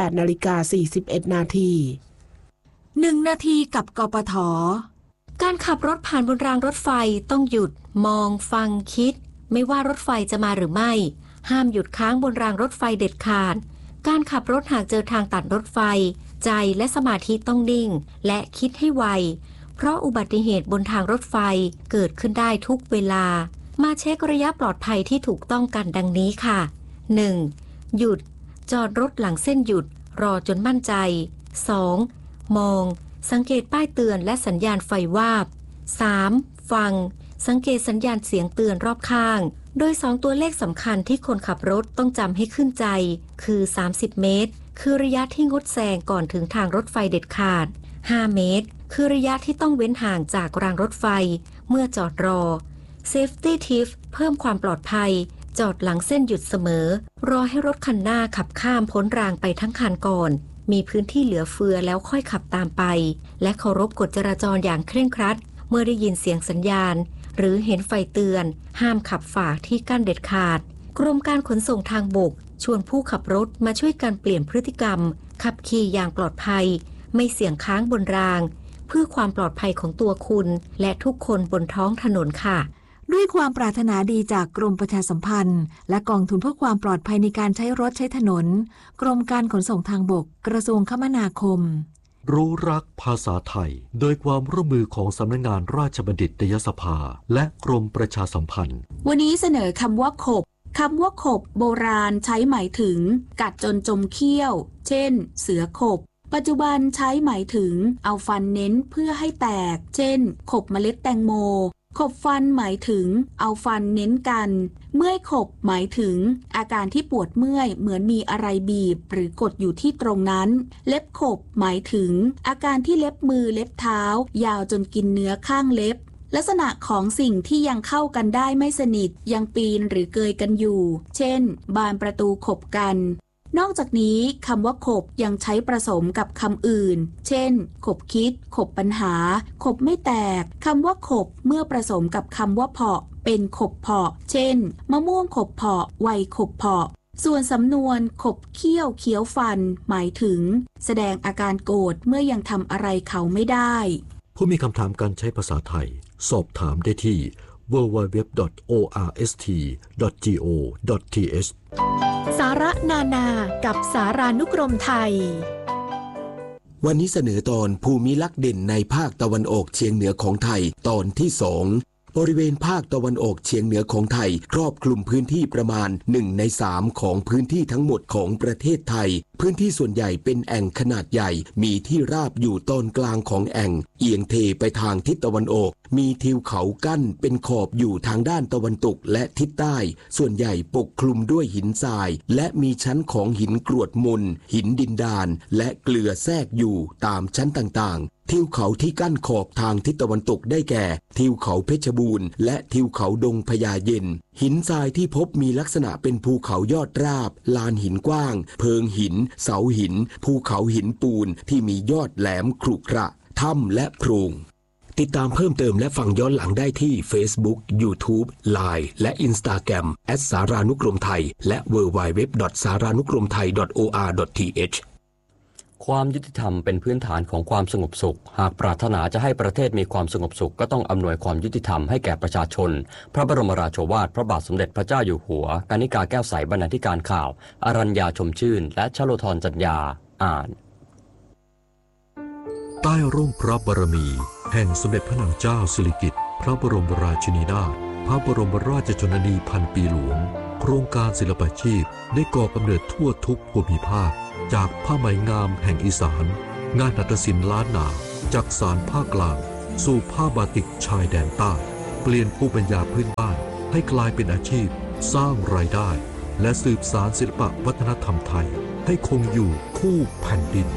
18:41 นาที 1 นาทีกับกปท.การขับรถผ่านบนรางรถไฟต้องหยุดมองฟังคิดไม่ว่ารถไฟจะมาหรือไม่ห้ามหยุดค้างบนรางรถไฟเด็ดขาดการขับรถหากเจอทางตัดรถไฟใจและสมาธิต้องนิ่งและคิดให้ไวเพราะอุบัติเหตุบนทางรถไฟเกิดขึ้นได้ทุกเวลามาเช็คระยะปลอดภัยที่ถูกต้องกันดังนี้ค่ะ 1. หยุดจอดรถหลังเส้นหยุดรอจนมั่นใจ 2. มองสังเกตป้ายเตือนและสัญญาณไฟวาบ 3. ฟังสังเกตสัญญาณเสียงเตือนรอบข้างโดย2ตัวเลขสำคัญที่คนขับรถต้องจำให้ขึ้นใจคือ30เมตรคือระยะที่งดแซงก่อนถึงทางรถไฟเด็ดขาด5เมตรคือระยะที่ต้องเว้นห่างจากรางรถไฟเมื่อจอดรอ Safety Tip เพิ่มความปลอดภัยจอดหลังเส้นหยุดเสมอรอให้รถคันหน้าขับข้ามพ้นรางไปทั้งคันก่อนมีพื้นที่เหลือเฟือแล้วค่อยขับตามไปและเคารพกฎจราจรอย่างเคร่งครัดเมื่อได้ยินเสียงสัญญาณหรือเห็นไฟเตือนห้ามขับฝ่าที่กั้นเด็ดขาดกรมการขนส่งทางบกชวนผู้ขับรถมาช่วยกันเปลี่ยนพฤติกรรมขับขี่อย่างปลอดภัยไม่เสี่ยงค้างบนรางเพื่อความปลอดภัยของตัวคุณและทุกคนบนท้องถนนค่ะด้วยความปรารถนาดีจากกรมประชาสัมพันธ์และกองทุนเพื่อความปลอดภัยในการใช้รถใช้ถนนกรมการขนส่งทางบกกระทรวงคมนาคมรู้รักภาษาไทยโดยความร่วมมือของสำนักงานราชบัณฑิตยสภาและกรมประชาสัมพันธ์วันนี้เสนอคำว่าขบคำว่าขบโบราณใช้หมายถึงกัดจนจมเขี้ยวเช่นเสือขบปัจจุบันใช้หมายถึงเอาฟันเน้นเพื่อให้แตกเช่นขบเมล็ดแตงโมขบฟันหมายถึงเอาฟันเน้นกันเมื่อยขบหมายถึงอาการที่ปวดเมื่อยเหมือนมีอะไรบีบหรือกดอยู่ที่ตรงนั้นเล็บขบหมายถึงอาการที่เล็บมือเล็บเท้ายาวจนกินเนื้อข้างเล็บลักษณะของสิ่งที่ยังเข้ากันได้ไม่สนิทยังปีนหรือเกยกันอยู่เช่นบานประตูขบกันนอกจากนี้คำว่าขบยังใช้ผสมกับคำอื่นเช่นขบคิดขบปัญหาขบไม่แตกคำว่าขบเมื่อผสมกับคำว่าเพาะเป็นขบเพาะเช่นมะม่วงขบเพาะไวขบเพาะส่วนสำนวนขบเขี้ยวเคี้ยวฟันหมายถึงแสดงอาการโกรธเมื่อยังทำอะไรเขาไม่ได้ผู้มีคำถามการใช้ภาษาไทยสอบถามได้ที่ www.orst.go.th สาระนานากับสารานุกรมไทยวันนี้เสนอตอนภูมิลักษณ์เด่นในภาคตะวันออกเฉียงเหนือของไทยตอนที่ 2บริเวณภาคตะวันออกเฉียงเหนือของไทยครอบคลุมพื้นที่ประมาณ1 ใน 3ของพื้นที่ทั้งหมดของประเทศไทยพื้นที่ส่วนใหญ่เป็นแอ่งขนาดใหญ่มีที่ราบอยู่ตอนกลางของแอ่งเอียงเทไปทางทิศตะวันออกมีทิวเขากั้นเป็นขอบอยู่ทางด้านตะวันตกและทิศใต้ส่วนใหญ่ปกคลุมด้วยหินทรายและมีชั้นของหินกรวดมนหินดินดานและเกลือแทรกอยู่ตามชั้นต่างๆทิวเขาที่กั้นขอบทางทิศตะวันตกได้แก่ทิวเขาเพชรบูรณ์และทิวเขาดงพญาเย็นหินทรายที่พบมีลักษณะเป็นภูเขายอดราบลานหินกว้างเพิงหินเสาหินภูเขาหินปูนที่มียอดแหลมขรุขระถ้ำและโพรงติดตามเพิ่มเติมและฟังย้อนหลังได้ที่ Facebook, YouTube, Line และ Instagram @ สารานุกรมไทยและ www.saranukromthai.or.th ความยุติธรรมเป็นพื้นฐานของความสงบสุขหากปรารถนาจะให้ประเทศมีความสงบสุขก็ต้องอำนวยความยุติธรรมให้แก่ประชาชนพระบรมราโชวาทพระบาทสมเด็จพระเจ้าอยู่หัวกนิกาแก้วใสบรรณาธิการข่าวอรัญญาชมชื่นและชโลธรจัญญาอ่านใต้ร่มพระบารมีแห่งสมเด็จพระนางเจ้าสิริกิติ์พระบรมราชินีนาถพระบรมราชชนนีพันปีหลวงโครงการศิลปาชีพได้ก่อกำเนิดทั่วทุกภูมิภาคจากผ้าไหมงามแห่งอีสานงานนาฏศิลป์ล้านนาจากสารภาคกลางสู่ผ้าบาติกชายแดนใต้เปลี่ยนภูมิปัญญาพื้นบ้านให้กลายเป็นอาชีพสร้างรายได้และสืบสานศิลปะวัฒนธรรมไทยให้คงอยู่คู่แผ่นดิน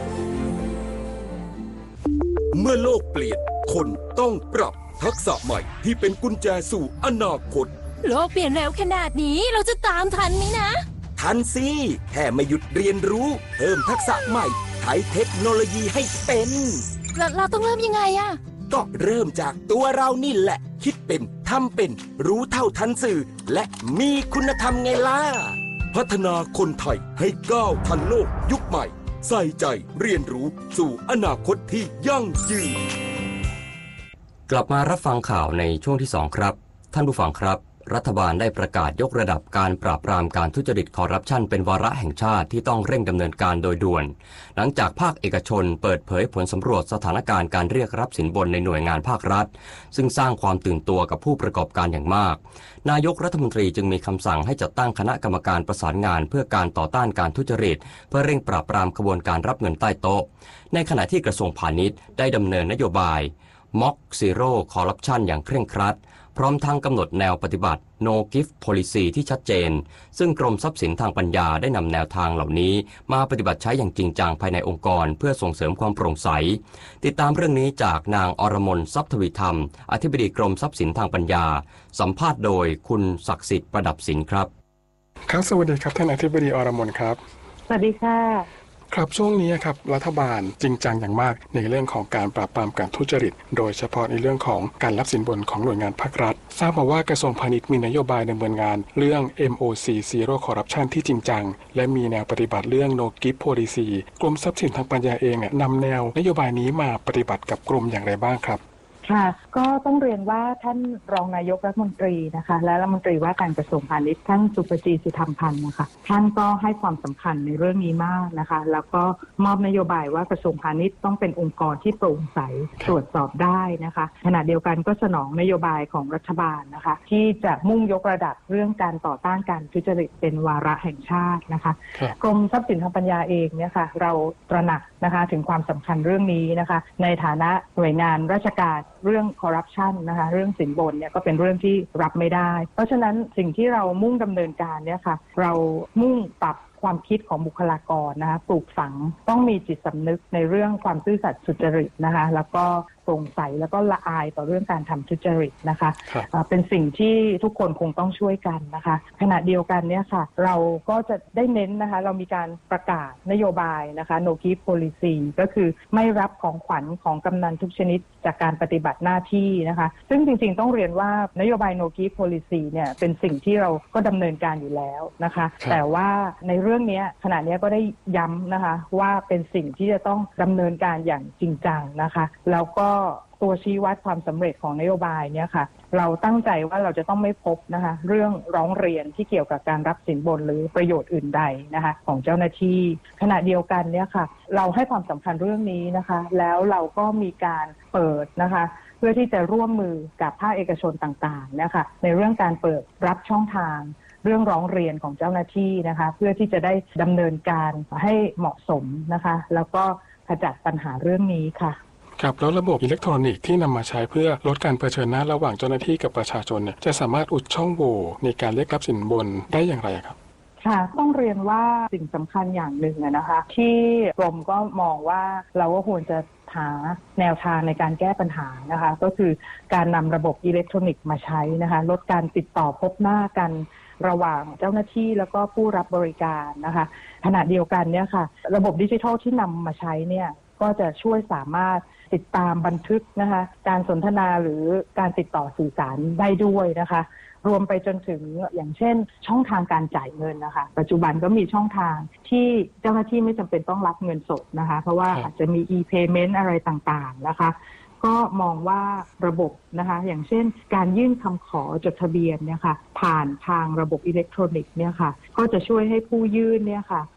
เมื่อโลกเปลี่ยนคนต้องปรับทักษะใหม่ที่เป็นกุญแจสู่อนาคตโลกเปลี่ยนเร็วขนาดนี้เราจะตามทันไหมนะทันสิแค่ไม่หยุดเรียนรู้เพิ่มทักษะใหม่ใช้เทคโนโลยีให้เป็นเราต้องเริ่มยังไงอะก็เริ่มจากตัวเรานี่แหละคิดเป็นทำเป็นรู้เท่าทันสื่อและมีคุณธรรมไงล่ะพัฒนาคนไทยให้ก้าวทันโลกยุคใหม่ใส่ใจเรียนรู้สู่อนาคตที่ยั่งยืนกลับมารับฟังข่าวในช่วงที่2ครับท่านผู้ฟังครับรัฐบาลได้ประกาศยกระดับการปราบปรามการทุจริตคอร์รัปชันเป็นวาระแห่งชาติที่ต้องเร่งดำเนินการโดยด่วนหลังจากภาคเอกชนเปิดเผยผลสำรวจสถานการณ์การเรียกรับสินบนในหน่วยงานภาครัฐซึ่งสร้างความตื่นตัวกับผู้ประกอบการอย่างมากนายกรัฐมนตรีจึงมีคำสั่งให้จัดตั้งคณะกรรมการประสานงานเพื่อการต่อต้านการทุจริตเพื่อเร่งปราบปรามขบวนการรับเงินใต้โต๊ะในขณะที่กระทรวงพาณิชย์ได้ดำเนินนโยบาย Mock Zero Corruption อย่างเคร่งครัดพร้อมทั้งกำหนดแนวปฏิบัติ No Gift Policy ที่ชัดเจนซึ่งกรมทรัพย์สินทางปัญญาได้นำแนวทางเหล่านี้มาปฏิบัติใช้อย่างจริงจังภายในองค์กรเพื่อส่งเสริมความโปร่งใสติดตามเรื่องนี้จากนางอรมนทรัพย์ทวีธรรมอธิบดีกรมทรัพย์สินทางปัญญาสัมภาษณ์โดยคุณศักดิ์สิทธิ์ประดับสินครับครับสวัสดีครับท่านอธิบดีอรมนครับสวัสดีค่ะครับช่วงนี้ครับรัฐบาลจริงจังอย่างมากในเรื่องของการปราบปรามการทุจริตโดยเฉพาะในเรื่องของการรับสินบนของหน่วยงานภาครัฐทราบมาว่ากระทรวงพาณิชย์มีนโยบายดำเนินงานเรื่อง MOC Zero Corruption ที่จริงจังและมีแนวปฏิบัติเรื่อง No Gift Policy กรมทรัพย์สินทางปัญญาเองนำแนวนโยบายนี้มาปฏิบัติกับกรมอย่างไรบ้างครับค่ะก็ต้องเรียนว่าท่านรองนายกรัฐมนตรีนะคะและรัฐมนตรีว่าการกระทรวงพาณิชย์ท่านสุปจีสิธรรมพันธ์นะคะท่านก็ให้ความสำคัญในเรื่องนี้มากนะคะแล้วก็มอบนโยบายว่ากระทรวงพาณิชย์ต้องเป็นองค์กรที่โปร่งใสตรวจสอบได้นะคะขณะเดียวกันก็สนองนโยบายของรัฐบาลนะคะที่จะมุ่งยกระดับเรื่องการต่อต้านการทุจริตเป็นวาระแห่งชาตินะคะกรมทรัพย์สินทางปัญญาเองเนี่ยค่ะเราตระหนักนะคะถึงความสำคัญเรื่องนี้นะคะในฐานะหน่วยงานราชการเรื่องคอร์รัปชันนะคะเรื่องสินบนเนี่ยก็เป็นเรื่องที่รับไม่ได้เพราะฉะนั้นสิ่งที่เรามุ่งดำเนินการเนี่ยค่ะเรามุ่งปรับความคิดของบุคลากรนะคะปลูกฝังต้องมีจิตสำนึกในเรื่องความซื่อสัตย์สุจริตนะคะแล้วก็โปร่งใสแล้วก็ละอายต่อเรื่องการทำทุจริตนะคะเป็นสิ่งที่ทุกคนคงต้องช่วยกันนะคะขณะเดียวกันเนี่ยค่ะเราก็จะได้เน้นนะคะเรามีการประกาศนโยบายนะคะ No Gift Policy ก็คือไม่รับของขวัญของกำนันทุกชนิดจากการปฏิบัติหน้าที่นะคะซึ่งจริงๆต้องเรียนว่านโยบาย No Gift Policy เนี่ยเป็นสิ่งที่เราก็ดำเนินการอยู่แล้วนะคะแต่ว่าในเรื่องนี้ขณะนี้ก็ได้ย้ำนะคะว่าเป็นสิ่งที่จะต้องดำเนินการอย่างจริงจังนะคะแล้วก็ตัวชี้วัดความสำเร็จของนโยบายเนี่ยค่ะเราตั้งใจว่าเราจะต้องไม่พบนะคะเรื่องร้องเรียนที่เกี่ยวกับการรับสินบนหรือประโยชน์อื่นใดนะคะของเจ้าหน้าที่ขณะเดียวกันเนี่ยค่ะเราให้ความสำคัญเรื่องนี้นะคะแล้วเราก็มีการเปิดนะคะเพื่อที่จะร่วมมือกับภาคเอกชนต่างๆนะคะในเรื่องการเปิดรับช่องทางเรื่องร้องเรียนของเจ้าหน้าที่นะคะเพื่อที่จะได้ดำเนินการให้เหมาะสมนะคะแล้วก็ขจัดปัญหาเรื่องนี้ค่ะครับแล้วระบบอิเล็กทรอนิกส์ที่นำมาใช้เพื่อลดการเผชิญหน้าระหว่างเจ้าหน้าที่กับประชาชนเนี่ยจะสามารถอุดช่องโหว่ในการเรียกรับสินบนได้อย่างไรครับค่ะต้องเรียนว่าสิ่งสำคัญอย่างหนึ่งนะคะที่กรมก็มองว่าเราก็ควรจะหาแนวทางในการแก้ปัญหานะคะก็คือการนำระบบอิเล็กทรอนิกส์มาใช้นะคะลดการติดต่อพบหน้ากันระหว่างเจ้าหน้าที่แล้วก็ผู้รับบริการนะคะขณะเดียวกันเนี่ยค่ะระบบดิจิทัลที่นำมาใช้เนี่ยก็จะช่วยสามารถติดตามบันทึกนะคะการสนทนาหรือการติดต่อสื่อสารได้ด้วยนะคะรวมไปจนถึงอย่างเช่นช่องทางการจ่ายเงินนะคะปัจจุบันก็มีช่องทางที่เจ้าหน้าที่ไม่จำเป็นต้องรับเงินสดนะคะเพราะว่าอาจจะมี e-payment อะไรต่างๆนะคะก็มองว่าระบบนะคะอย่างเช่นการยื่นคำขอจดทะเบียนเนี่ยค่ะผ่านทางระบบอิเล็กทรอนิกส์เนี่ยค่ะก็จะช่วยให้ผู้ยื่นเนี่ยค่ะ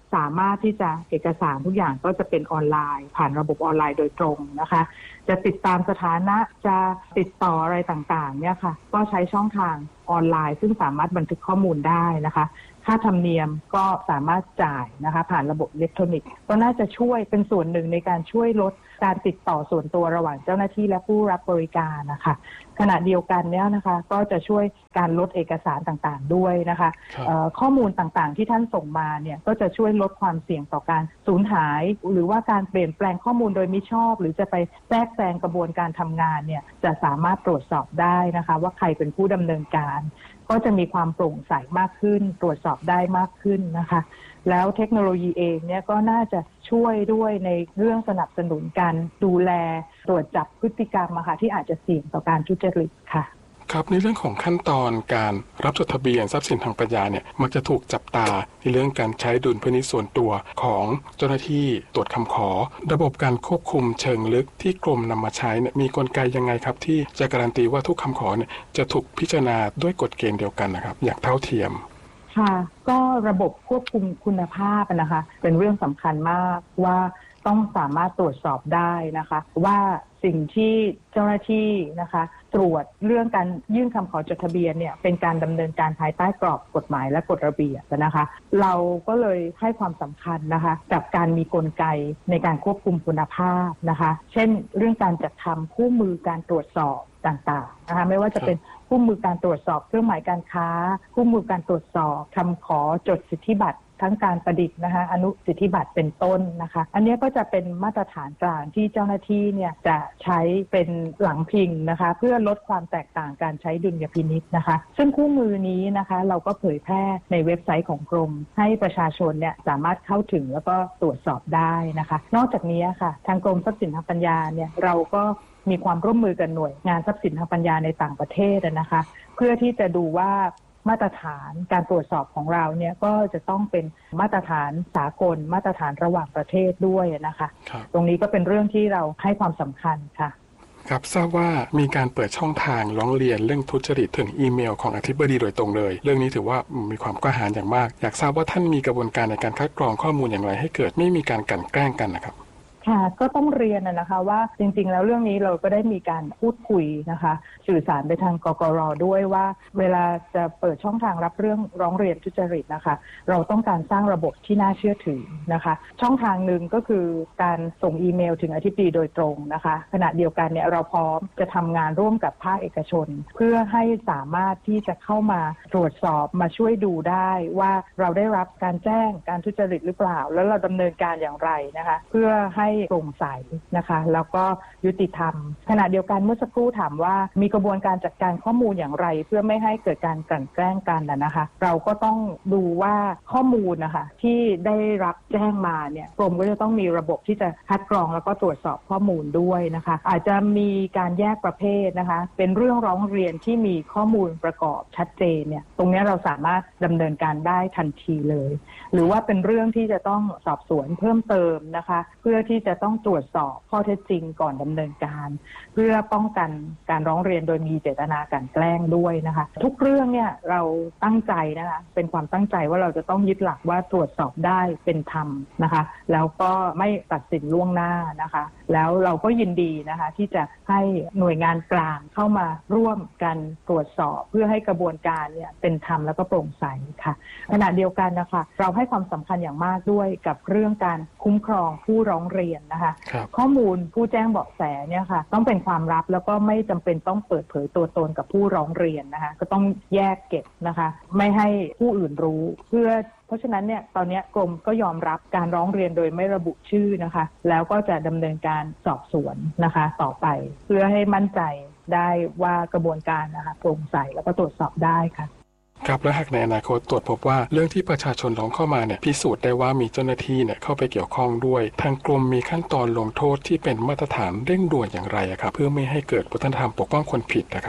สามารถที่จะเอกสารทุกอย่างก็จะเป็นออนไลน์ผ่านระบบออนไลน์โดยตรงนะคะจะติดตามสถานะจะติดต่ออะไรต่างๆเนี่ยค่ะก็ใช้ช่องทางออนไลน์ซึ่งสามารถบันทึกข้อมูลได้นะคะค่าธรรมเนียมก็สามารถจ่ายนะคะผ่านระบบอิเล็กทรอนิกส์ก็น่าจะช่วยเป็นส่วนหนึ่งในการช่วยลดการติดต่อส่วนตัวระหว่างเจ้าหน้าที่และผู้รับบริการนะคะขณะเดียวกันเนี่ยนะคะก็จะช่วยการลดเอกสารต่างๆด้วยนะคะข้อมูลต่างๆที่ท่านส่งมาเนี่ยก็จะช่วยลดความเสี่ยงต่อการสูญหายหรือว่าการเปลี่ยนแปลงข้อมูลโดยมิชอบหรือจะไปแทรกแซงกระบวนการทำงานเนี่ยจะสามารถตรวจสอบได้นะคะว่าใครเป็นผู้ดำเนินการก็จะมีความโปร่งใสมากขึ้นตรวจสอบได้มากขึ้นนะคะแล้วเทคโนโลยีเองเนี่ยก็น่าจะช่วยด้วยในเรื่องสนับสนุนการดูแลตรวจจับพฤติกรรมที่อาจจะเสี่ยงต่อการทุจริตค่ะครับในเรื่องของขั้นตอนการรับจดทะเบียนทรัพย์สินทางปัญญาเนี่ยมักจะถูกจับตาในเรื่องการใช้ดุลพินิจส่วนตัวของเจ้าหน้าที่ตรวจคำขอระบบการควบคุมเชิงลึกที่กรมนำมาใช้เนี่ยมีกลไกยังไงครับที่จะการันตีว่าทุกคำขอเนี่ยจะถูกพิจารณาด้วยกฎเกณฑ์เดียวกันนะครับอย่างเท่าเทียมค่ะก็ระบบควบคุมคุณภาพนะคะเป็นเรื่องสำคัญมากว่าต้องสามารถตรวจสอบได้นะคะว่าสิ่งที่เจ้าหน้าที่นะคะตรวจเรื่องการยื่นคำขอจดทะเบียนเนี่ยเป็นการดำเนินการภายใต้กรอบกฎหมายและกฎระเบียบนะคะเราก็เลยให้ความสำคัญนะคะกับการมีกลไกในการควบคุมคุณภาพนะคะเช่นเรื่องการจัดทำคู่มือการตรวจสอบต่างๆนะคะไม่ว่าจะเป็นคู่มือการตรวจสอบเครื่องหมายการค้าคู่มือการตรวจสอบคำขอจดสิทธิบัตรทั้งการประดิษฐ์นะคะอนุสิทธิบัตรเป็นต้นนะคะอันนี้ก็จะเป็นมาตรฐานกลางที่เจ้าหน้าที่เนี่ยจะใช้เป็นหลังพิงนะคะเพื่อลดความแตกต่างการใช้ดุลยพินิจนะคะซึ่งคู่มือนี้นะคะเราก็เผยแพร่ในเว็บไซต์ของกรมให้ประชาชนเนี่ยสามารถเข้าถึงแล้วก็ตรวจสอบได้นะคะนอกจากนี้ค่ะทางกรมทรัพย์สินทางปัญญาเนี่ยเราก็มีความร่วมมือกับหน่วยงานทรัพย์สินทางปัญญาในต่างประเทศนะคะเพื่อที่จะดูว่ามาตรฐานการตรวจสอบของเราเนี่ยก็จะต้องเป็นมาตรฐานสากลมาตรฐานระหว่างประเทศด้วยนะคะตรงนี้ก็เป็นเรื่องที่เราให้ความสำคัญค่ะครับทราบว่ามีการเปิดช่องทางร้องเรียนเรื่องทุจริตถึงอีเมลของอธิบดีโดยตรงเลยเรื่องนี้ถือว่ามีความกล้าหาญอย่างมากอยากทราบว่าท่านมีกระบวนการในการคัดกรองข้อมูลอย่างไรให้เกิดไม่มีการกลั่นแกล้งกันนะครับค่ะก็ต้องเรียนนะคะว่าจริงๆแล้วเรื่องนี้เราก็ได้มีการพูดคุยนะคะสื่อสารไปทางกกร.ด้วยว่าเวลาจะเปิดช่องทางรับเรื่องร้องเรียนทุจริตนะคะเราต้องการสร้างระบบที่น่าเชื่อถือนะคะช่องทางหนึ่งก็คือการส่งอีเมลถึงอธิบดีโดยตรงนะคะขณะเดียวกันเนี่ยเราพร้อมจะทำงานร่วมกับภาคเอกชนเพื่อให้สามารถที่จะเข้ามาตรวจสอบมาช่วยดูได้ว่าเราได้รับการแจ้งการทุจริตหรือเปล่าแล้วเราดำเนินการอย่างไรนะคะเพื่อให้โปร่งใสนะคะแล้วก็ยุติธรรมขณะเดียวกันเมื่อสักครู่ถามว่ามีกระบวนการจัดการข้อมูลอย่างไรเพื่อไม่ให้เกิดการกลั่นแกล้งกันนะคะเราก็ต้องดูว่าข้อมูลนะคะที่ได้รับแจ้งมาเนี่ยกรมก็จะต้องมีระบบที่จะคัดกรองแล้วก็ตรวจสอบข้อมูลด้วยนะคะอาจจะมีการแยกประเภทนะคะเป็นเรื่องร้องเรียนที่มีข้อมูลประกอบชัดเจนเนี่ยตรงนี้เราสามารถดำเนินการได้ทันทีเลยหรือว่าเป็นเรื่องที่จะต้องสอบสวนเพิ่มเติมนะคะเพื่อที่จะต้องตรวจสอบข้อเท็จจริงก่อนดำเนินการเพื่อป้องกันการร้องเรียนโดยมีเจตนากลั่นแกล้งด้วยนะคะทุกเรื่องเนี่ยเราตั้งใจนะคะเป็นความตั้งใจว่าเราจะต้องยึดหลักว่าตรวจสอบได้เป็นธรรมนะคะแล้วก็ไม่ตัดสินล่วงหน้านะคะแล้วเราก็ยินดีนะคะที่จะให้หน่วยงานกลางเข้ามาร่วมกันตรวจสอบเพื่อให้กระบวนการเนี่ยเป็นธรรมแล้วก็โปร่งใสค่ะขณะเดียวกันนะคะเราให้ความสำคัญอย่างมากด้วยกับเรื่องการคุ้มครองผู้ร้องเรียนนะคะข้อมูลผู้แจ้งเบาะแสเนี่ยค่ะต้องเป็นความลับแล้วก็ไม่จำเป็นต้องเปิดเผยตัวตนกับผู้ร้องเรียนนะคะก็ต้องแยกเก็บนะคะไม่ให้ผู้อื่นรู้เพราะฉะนั้นเนี่ยตอนนี้กรมก็ยอมรับการร้องเรียนโดยไม่ระบุชื่อนะคะแล้วก็จะดำเนินการสอบสวนนะคะต่อไปเพื่อให้มั่นใจได้ว่ากระบวนการนะคะโปร่งใสแล้วก็ตรวจสอบได้ค่ะครับและหากในอนาคตตรวจพบว่าเรื่องที่ประชาชนร้องเข้ามาเนี่ยพิสูจน์ได้ว่ามีเจ้าหน้าที่เนี่ยเข้าไปเกี่ยวข้องด้วยทางกรมมีขั้นตอนลงโทษที่เป็นมาตรฐานเร่งด่วนอย่างไรครับเพื่อไม่ให้เกิดวัฒนธรรมปกป้องคนผิดนะครับ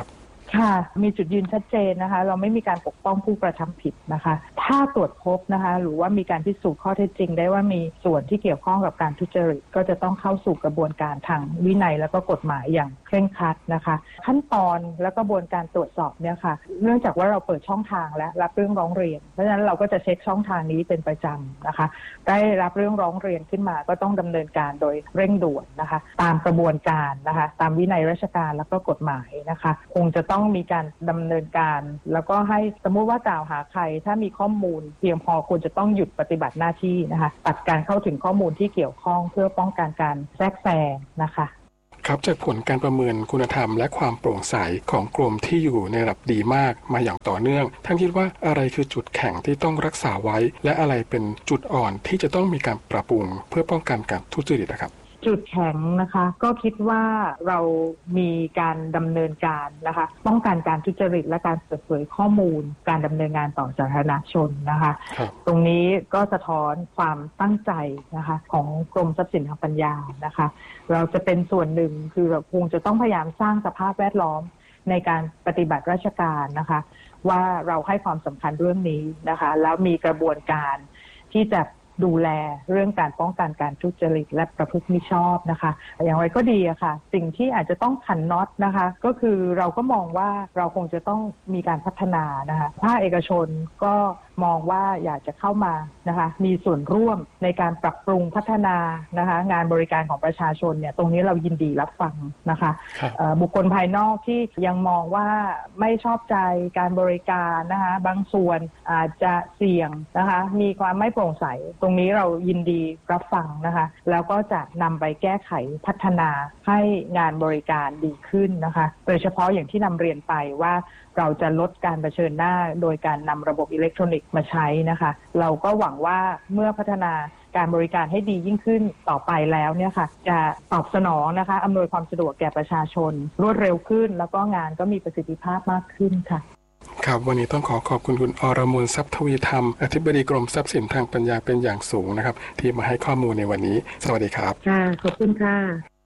ค่ะมีจุดยืนชัดเจนนะคะเราไม่มีการปกป้องผู้กระทำผิดนะคะถ้าตรวจพบนะคะหรือว่ามีการพิสูจน์ข้อเท็จจริงได้ว่ามีส่วนที่เกี่ยวข้องกับการทุจริตก็จะต้องเข้าสู่กระบวนการทางวินัยแล้วก็กฎหมายอย่างเคร่งครัดนะคะขั้นตอนและกระบวนการตรวจสอบเนี่ยค่ะเนื่องจากว่าเราเปิดช่องทางและรับเรื่องร้องเรียนเพราะฉะนั้นเราก็จะเช็คช่องทางนี้เป็นประจำนะคะได้รับเรื่องร้องเรียนขึ้นมาก็ต้องดำเนินการโดยเร่งด่วนนะคะตามกระบวนการนะคะตามวินัยราชการแล้วก็กฎหมายนะคะคงจะต้องมีการดำเนินการแล้วก็ให้สมมุติว่ากล่าวหาใครถ้ามีข้อมูลเพียงพอควรจะต้องหยุดปฏิบัติหน้าที่นะคะตัดการเข้าถึงข้อมูลที่เกี่ยวข้องเพื่อป้องกันการแทรกแซงนะคะครับจากผลการประเมินคุณธรรมและความโปร่งใสของกรมที่อยู่ในระดับดีมากมาอย่างต่อเนื่องท่านคิดว่าอะไรคือจุดแข็งที่ต้องรักษาไว้และอะไรเป็นจุดอ่อนที่จะต้องมีการปรับปรุงเพื่อป้องกันการทุจริตนะครับจุดแข็งนะคะก็คิดว่าเรามีการดำเนินการนะคะป้องกันการทุจริตและการเปิดเผยข้อมูลการดำเนินงานต่อสาธารณชนนะคะตรงนี้ก็สะท้อนความตั้งใจนะคะของกรมทรัพย์สินทางปัญญานะคะเราจะเป็นส่วนหนึ่งคือเราคงจะต้องพยายามสร้างสภาพแวดล้อมในการปฏิบัติราชการนะคะว่าเราให้ความสำคัญเรื่องนี้นะคะแล้วมีกระบวนการที่จะดูแลเรื่องการป้องกันการทุจริตและประพฤติมิชอบนะคะอย่างไรก็ดีอะค่ะสิ่งที่อาจจะต้องขันน็อตนะคะก็คือเราก็มองว่าเราคงจะต้องมีการพัฒนานะคะภาคเอกชนก็มองว่าอยากจะเข้ามานะคะมีส่วนร่วมในการปรับปรุงพัฒนานะคะงานบริการของประชาชนเนี่ยตรงนี้เรายินดีรับฟังนะคะบุคคลภายนอกที่ยังมองว่าไม่ชอบใจการบริการนะคะบางส่วนอาจจะเสี่ยงนะคะมีความไม่โปร่งใสตรงนี้เรายินดีรับฟังนะคะแล้วก็จะนำไปแก้ไขพัฒนาให้งานบริการดีขึ้นนะคะโดยเฉพาะอย่างที่นำเรียนไปว่าเราจะลดการเผชิญหน้าโดยการนำระบบอิเล็กทรอนิกส์มาใช้นะคะเราก็หวังว่าเมื่อพัฒนาการบริการให้ดียิ่งขึ้นต่อไปแล้วเนี่ยค่ะจะตอบสนองนะคะอำนวยความสะดวกแก่ประชาชนรวดเร็วขึ้นแล้วก็งานก็มีประสิทธิภาพมากขึ้นค่ะครับวันนี้ต้องขอบคุณคุณอรมูลทรัพย์ทวีธรรมอธิบดีกรมทรัพย์สินทางปัญญาเป็นอย่างสูงนะครับที่มาให้ข้อมูลในวันนี้สวัสดีครับค่ะขอบคุณค่ะ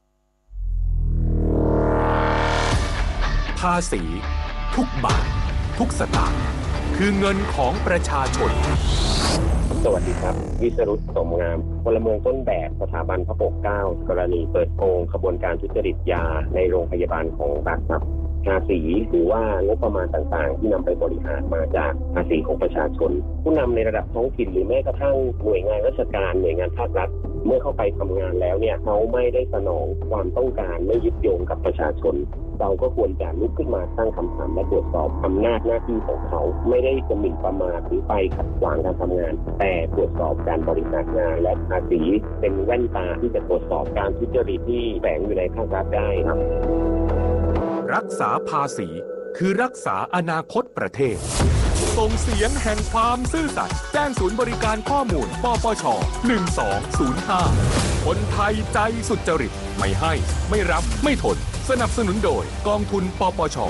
ภาษีทุกบาททุกสตางค์คือเงินของประชาชนสวัสดีครับวิศรุตสมงามพลเมืองต้นแบบสถาบันพระปกเกล้ากรณีเปิดโปงขบวนการทุจริตยาในโรงพยาบาลของรัฐครับภาษีหรือว่างบประมาณต่างๆที่นำไปบริหารมาจากภาษีของประชาชนผู้นำในระดับท้องถิ่นหรือแม้กระทั่งหน่วยงานราชการหน่วยงานภาครัฐเมื่อเข้าไปทำงานแล้วเนี่ยเขาไม่ได้สนองความต้องการไม่ยึดโยงกับประชาชนเราก็ควรจะลุกขึ้นมาตั้งคำถามและตรวจสอบอำนาจหน้าที่ของเขาไม่ได้จะหมิ่นประมาทหรือไปขัดขวางการทำงานแต่ตรวจสอบการบริหารงานและภาษีเป็นแว่นตาที่จะตรวจสอบการทุจริตที่แฝงอยู่ในภาครัฐได้ครับรักษาภาษีคือรักษาอนาคตประเทศส่งเสียงแห่งความซื่อสัตย์แจ้งศูนย์บริการข้อมูลปปช1205คนไทยใจสุจริตไม่ให้ไม่รับไม่ทนสนับสนุนโดยกองทุนปปช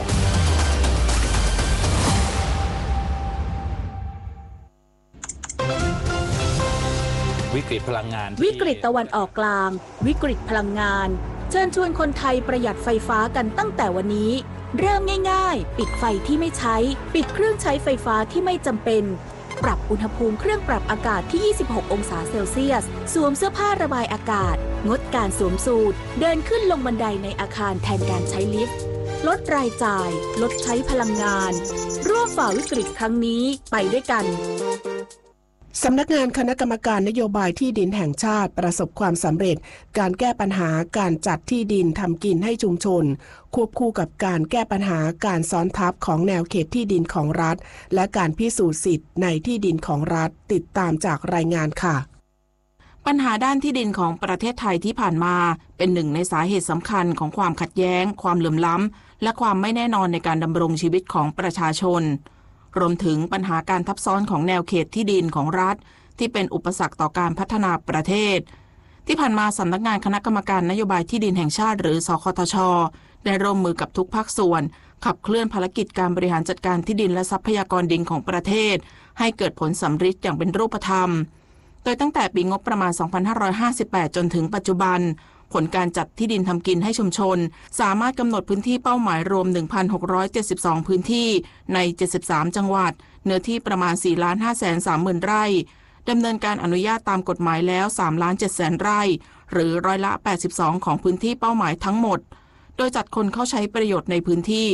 วิกฤตพลังงานวิกฤตตะวันออกกลางวิกฤตพลังงานเชิญชวนคนไทยประหยัดไฟฟ้ากันตั้งแต่วันนี้เริ่มง่ายๆปิดไฟที่ไม่ใช้ปิดเครื่องใช้ไฟฟ้าที่ไม่จำเป็นปรับอุณหภูมิเครื่องปรับอากาศที่26องศาเซลเซียสสวมเสื้อผ้าระบายอากาศงดการสวมสูทเดินขึ้นลงบันไดในอาคารแทนการใช้ลิฟต์ลดรายจ่ายลดใช้พลังงานร่วมฝ่าวิกฤตครั้งนี้ไปด้วยกันสำนักงานคณะกรรมการนโยบายที่ดินแห่งชาติประสบความสำเร็จการแก้ปัญหาการจัดที่ดินทำกินให้ชุมชนควบคู่กับการแก้ปัญหาการซ้อนทับของแนวเขตที่ดินของรัฐและการพิสูจน์สิทธิ์ในที่ดินของรัฐติดตามจากรายงานค่ะปัญหาด้านที่ดินของประเทศไทยที่ผ่านมาเป็นหนึ่งในสาเหตุสำคัญของความขัดแย้งความเหลื่อมล้ำและความไม่แน่นอนในการดำรงชีวิตของประชาชนรวมถึงปัญหาการทับซ้อนของแนวเขตที่ดินของรัฐที่เป็นอุปสรรคต่อการพัฒนาประเทศที่ผ่านมาสำนักงานคณะกรรมการนโยบายที่ดินแห่งชาติหรือสคทช.ได้ร่วมมือกับทุกภาคส่วนขับเคลื่อนภารกิจการบริหารจัดการที่ดินและทรัพยากรดินของประเทศให้เกิดผลสำฤทธิ์อย่างเป็นรูปธรรมโดยตั้งแต่ปีงบประมาณ 2558 จนถึงปัจจุบันผลการจัดที่ดินทำกินให้ชุมชนสามารถกำหนดพื้นที่เป้าหมายรวม 1,672 พื้นที่ใน 73 จังหวัดเนื้อที่ประมาณ 4,530,000 ไร่ดำเนินการอนุญาตตามกฎหมายแล้ว 3,700,000 ไร่หรือร้อยละ 82 ของพื้นที่เป้าหมายทั้งหมดโดยจัดคนเข้าใช้ประโยชน์ในพื้นที่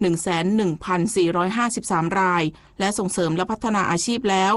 11,453 รายและส่งเสริมและพัฒนาอาชีพแล้ว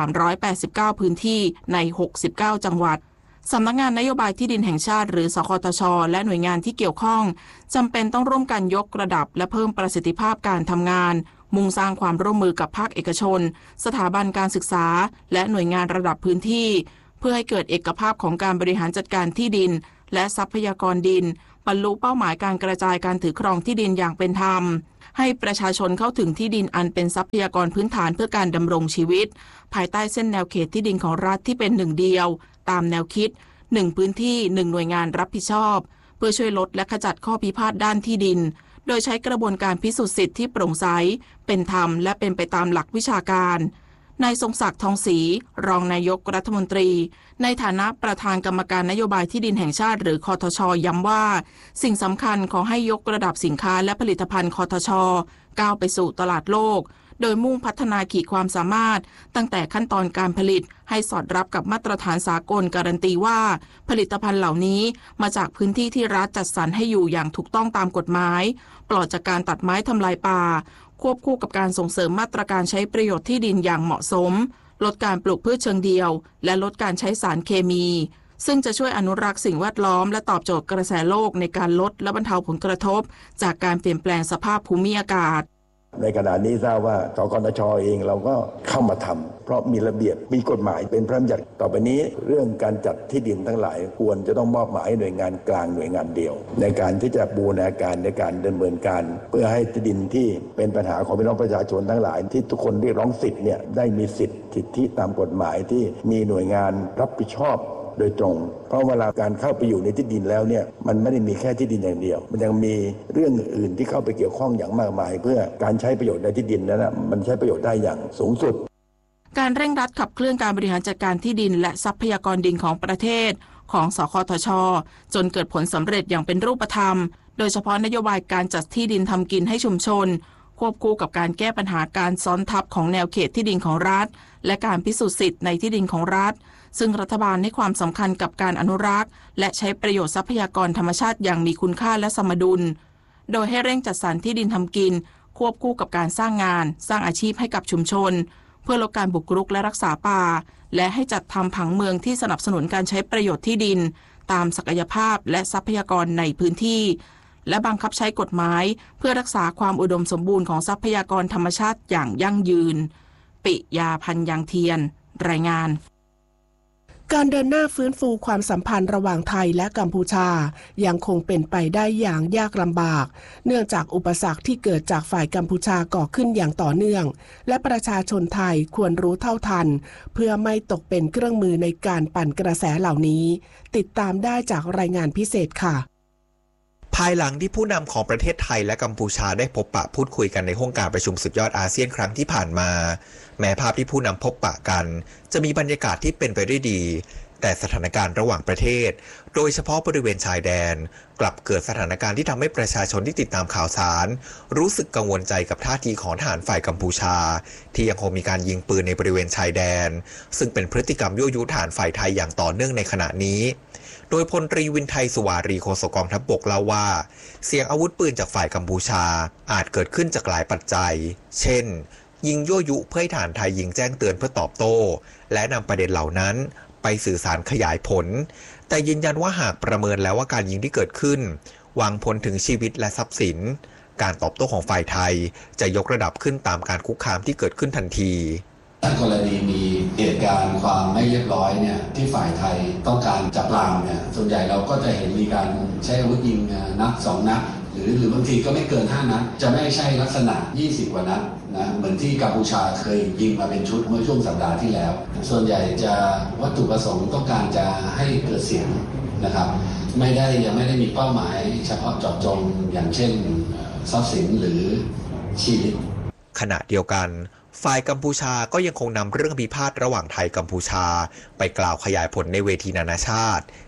389พื้นที่ใน69จังหวัดสำนักงานนโยบายที่ดินแห่งชาติหรือสคทช.และหน่วยงานที่เกี่ยวข้องจำเป็นต้องร่วมกันยกระดับและเพิ่มประสิทธิภาพการทำงานมุ่งสร้างความร่วมมือกับภาคเอกชนสถาบันการศึกษาและหน่วยงานระดับพื้นที่เพื่อให้เกิดเอกภาพของการบริหารจัดการที่ดินและทรัพยากรดินบรรลุเป้าหมายการกระจายการถือครองที่ดินอย่างเป็นธรรมให้ประชาชนเข้าถึงที่ดินอันเป็นทรัพยากรพื้นฐานเพื่อการดำรงชีวิตภายใต้เส้นแนวเขตที่ดินของรัฐที่เป็นหนึ่งเดียวตามแนวคิด1พื้นที่1หน่วยงานรับผิดชอบเพื่อช่วยลดและขจัดข้อพิพาทด้านที่ดินโดยใช้กระบวนการพิสูจน์สิทธิ์ที่โปร่งใสเป็นธรรมและเป็นไปตามหลักวิชาการนายทรงศักดิ์ทองศรีรองนายกรัฐมนตรีในฐานะประธานกรรมการนโยบายที่ดินแห่งชาติหรือคทช.ย้ำว่าสิ่งสำคัญขอให้ยกระดับสินค้าและผลิตภัณฑ์คทช.ก้าวไปสู่ตลาดโลกโดยมุ่งพัฒนาขีดความสามารถตั้งแต่ขั้นตอนการผลิตให้สอดรับกับมาตรฐานสากลการันตีว่าผลิตภัณฑ์เหล่านี้มาจากพื้นที่ที่รัฐจัดสรรให้อยู่อย่างถูกต้องตามกฎหมายปลอดจากการตัดไม้ทำลายป่าควบคู่กับการส่งเสริมมาตรการใช้ประโยชน์ที่ดินอย่างเหมาะสมลดการปลูกพืชเชิงเดียวและลดการใช้สารเคมีซึ่งจะช่วยอนุรักษ์สิ่งแวดล้อมและตอบโจทย์กระแสโลกในการลดและบรรเทาผลกระทบจากการเปลี่ยนแปลงสภาพภูมิอากาศในขณะนี้ทราบว่าสกทช.เองเราก็เข้ามาทำเพราะมีระเบียบมีกฎหมายเป็นพระราชบัญญัติต่อไปนี้เรื่องการจัดที่ดินทั้งหลายควรจะต้องมอบหมายหน่วยงานกลางหน่วยงานเดียวในการที่จะบูรณาการในการดำเนินการเพื่อให้ที่ดินที่เป็นปัญหาของพี่น้องประชาชนทั้งหลายที่ทุกคนเรียกร้องสิทธิ์เนี่ยได้มีสิทธิตามกฎหมายที่มีหน่วยงานรับผิดชอบโดยตรงเพราะเวลาการเข้าไปอยู่ในที่ดินแล้วเนี่ยมันไม่ได้มีแค่ที่ดินอย่างเดียวมันยังมีเรื่องอื่นที่เข้าไปเกี่ยวข้องอย่างมากมายเพื่อการใช้ประโยชน์ในที่ดินนั้นมันใช้ประโยชน์ได้อย่างสูงสุดการเร่งรัดขับเคลื่อนการบริหารจัดการที่ดินและทรัพยากรดินของประเทศของสคทช.จนเกิดผลสำเร็จอย่างเป็นรูปธรรมโดยเฉพาะนโยบายการจัดที่ดินทำกินให้ชุมชนควบคู่กับการแก้ปัญหาการซ้อนทับของแนวเขตที่ดินของรัฐและการพิสูจน์สิทธิ์ในที่ดินของรัฐซึ่งรัฐบาลให้ความสำคัญกับการอนุรักษ์และใช้ประโยชน์ทรัพยากรธรรมชาติอย่างมีคุณค่าและสมดุลโดยให้เร่งจัดสรรที่ดินทำกินควบคู่กับการสร้างงานสร้างอาชีพให้กับชุมชนเพื่อลดการบุกรุกและรักษาป่าและให้จัดทำผังเมืองที่สนับสนุนการใช้ประโยชน์ที่ดินตามศักยภาพและทรัพยากรในพื้นที่และบังคับใช้กฎหมายเพื่อรักษาความอุดมสมบูรณ์ของทรัพยากรธรรมชาติอย่างยั่งยืนปิยาพันธ์ยังเทียนรายงานการเดินหน้าฟื้นฟูความสัมพันธ์ระหว่างไทยและกัมพูชายังคงเป็นไปได้อย่างยากลำบากเนื่องจากอุปสรรคที่เกิดจากฝ่ายกัมพูชาก่อขึ้นอย่างต่อเนื่องและประชาชนไทยควรรู้เท่าทันเพื่อไม่ตกเป็นเครื่องมือในการปั่นกระแสเหล่านี้ติดตามได้จากรายงานพิเศษค่ะภายหลังที่ผู้นำของประเทศไทยและกัมพูชาได้พบปะพูดคุยกันในห้องการประชุมสุดยอดอาเซียนครั้งที่ผ่านมาแม้ภาพที่ผู้นำพบปะกันจะมีบรรยากาศที่เป็นไปได้ดีแต่สถานการณ์ระหว่างประเทศโดยเฉพาะบริเวณชายแดนกลับเกิดสถานการณ์ที่ทำให้ประชาชนที่ติดตามข่าวสารรู้สึกกังวลใจกับท่าทีของทหารฝ่ายกัมพูชาที่ยังคงมีการยิงปืนในบริเวณชายแดนซึ่งเป็นพฤติกรรมยั่วยุทหารฝ่ายไทยอย่างต่อเนื่องในขณะนี้โดยพลตรีวินไทยสุวารีโฆษกกองทัพบกเล่าว่าเสียงอาวุธปืนจากฝ่ายกัมพูชาอาจเกิดขึ้นจากหลายปัจจัยเช่นยิงยั่วยุเพื่อให้ทหารไทยยิงแจ้งเตือนเพื่อตอบโต้และนำประเด็นเหล่านั้นไปสื่อสารขยายผลแต่ยืนยันว่าหากประเมินแล้วว่าการยิงที่เกิดขึ้นวางผลถึงชีวิตและทรัพย์สินการตอบโต้ของฝ่ายไทยจะยกระดับขึ้นตามการคุกคามที่เกิดขึ้นทันทีถ้ากรณีมีเหตุการณ์ความไม่เรียบร้อยเนี่ยที่ฝ่ายไทยต้องการจับปรามเนี่ยส่วนใหญ่เราก็จะเห็นมีการใช้อาวุธยิงนัด2นัดหรือบางทีก็ไม่เกิน5นัดจะไม่ใช่ลักษณะ20กว่านัดนะเหมือนที่กัมพูชาเคยยิงมาเป็นชุดเมื่อช่วงสัปดาห์ที่แล้วส่วนใหญ่จะวัตถุประสงค์ต้องการจะให้เกิดเสียงนะครับยังไม่ได้มีเป้าหมายเฉพาะเจาะจงอย่างเช่นทรัพย์สินหรือชีวิตขณะเดียวกันฝ่ายกัมพูชาก็ยังคงนำเรื่องพิพาทระหว่างไทยกัมพูชาไปกล่าวขยายผลในเวทีนานาชาติ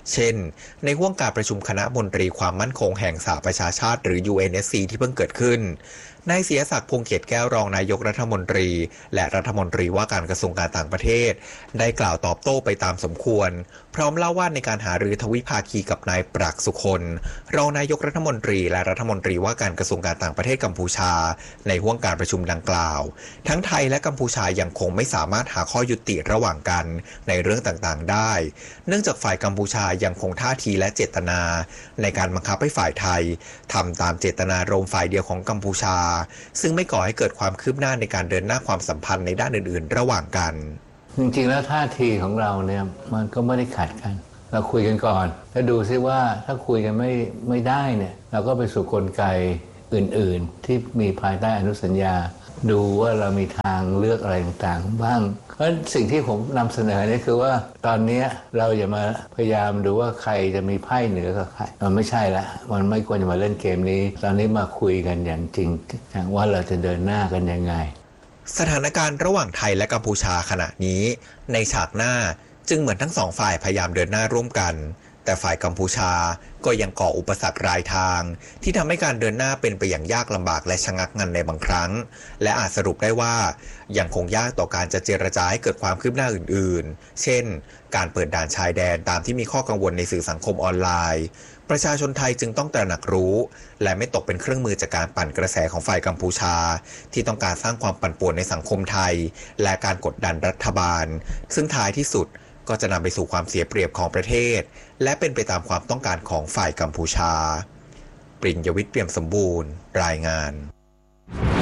เช่นในห่วงการประชุมคณะมนตรีความมั่นคงแห่งสหประชาชาติหรือ UNSC ที่เพิ่งเกิดขึ้นนายเสียศักดิ์พงษ์เขตแก้วรองนายกรัฐมนตรีและรัฐมนตรีว่าการกระทรวงการต่างประเทศได้กล่าวตอบโต้ไปตามสมควรพร้อมเล่าว่าในการหารือทวิภาคีกับนายปรักษ์สุคนรองนายกรัฐมนตรีและรัฐมนตรีว่าการกระทรวงการต่างประเทศกัมพูชาในห่วงการประชุมดังกล่าวทั้งไทยและกัมพูชายังคงไม่สามารถหาข้อยุติระหว่างกันในเรื่องต่างๆได้เนื่องจากฝ่ายกัมพูชายังคงท่าทีและเจตนาในการบังคับให้ฝ่ายไทยทำตามเจตนารมณ์ฝ่ายเดียวของกัมพูชาซึ่งไม่ก่อให้เกิดความคืบหน้าในการเดินหน้าความสัมพันธ์ในด้านอื่นๆระหว่างกันจริงๆแล้วท่าทีของเราเนี่ยมันก็ไม่ได้ขัดกันเราคุยกันก่อนแล้วดูซิว่าถ้าคุยกันไม่ได้เนี่ยเราก็ไปสู่กลไกอื่นๆที่มีภายใต้อนุสัญญาดูว่าเรามีทางเลือกอะไรต่างๆบ้างเพราะสิ่งที่ผมนำเสนอนี่คือว่าตอนนี้เราอย่ามาพยายามดูว่าใครจะมีไพ่เหนือกับใครมันไม่ใช่ละมันไม่ควรจะมาเล่นเกมนี้ตอนนี้มาคุยกันอย่างจริงว่าเราจะเดินหน้ากันยังไงสถานการณ์ระหว่างไทยและกัมพูชาขณะนี้ในฉากหน้าจึงเหมือนทั้งสองฝ่ายพยายามเดินหน้าร่วมกันแต่ฝ่ายกัมพูชาก็ยังก่ออุปสรรครายทางที่ทำให้การเดินหน้าเป็นไปอย่างยากลำบากและชะงักงันในบางครั้งและอาจสรุปได้ว่ายังคงยากต่อการจะเจรจาให้เกิดความคืบหน้าอื่นๆเช่นการเปิดด่านชายแดนตามที่มีข้อกังวลในสื่อสังคมออนไลน์ประชาชนไทยจึงต้องตระหนักรู้และไม่ตกเป็นเครื่องมือจากการปั่นกระแสของฝ่ายกัมพูชาที่ต้องการสร้างความปั่นป่วนในสังคมไทยและการกดดันรัฐบาลซึ่งท้ายที่สุดก็จะนำไปสู่ความเสียเปรียบของประเทศและเป็นไปตามความต้องการของฝ่ายกัมพูชาปริญญวิทย์ เปี่ยมสมบูรณ์รายงาน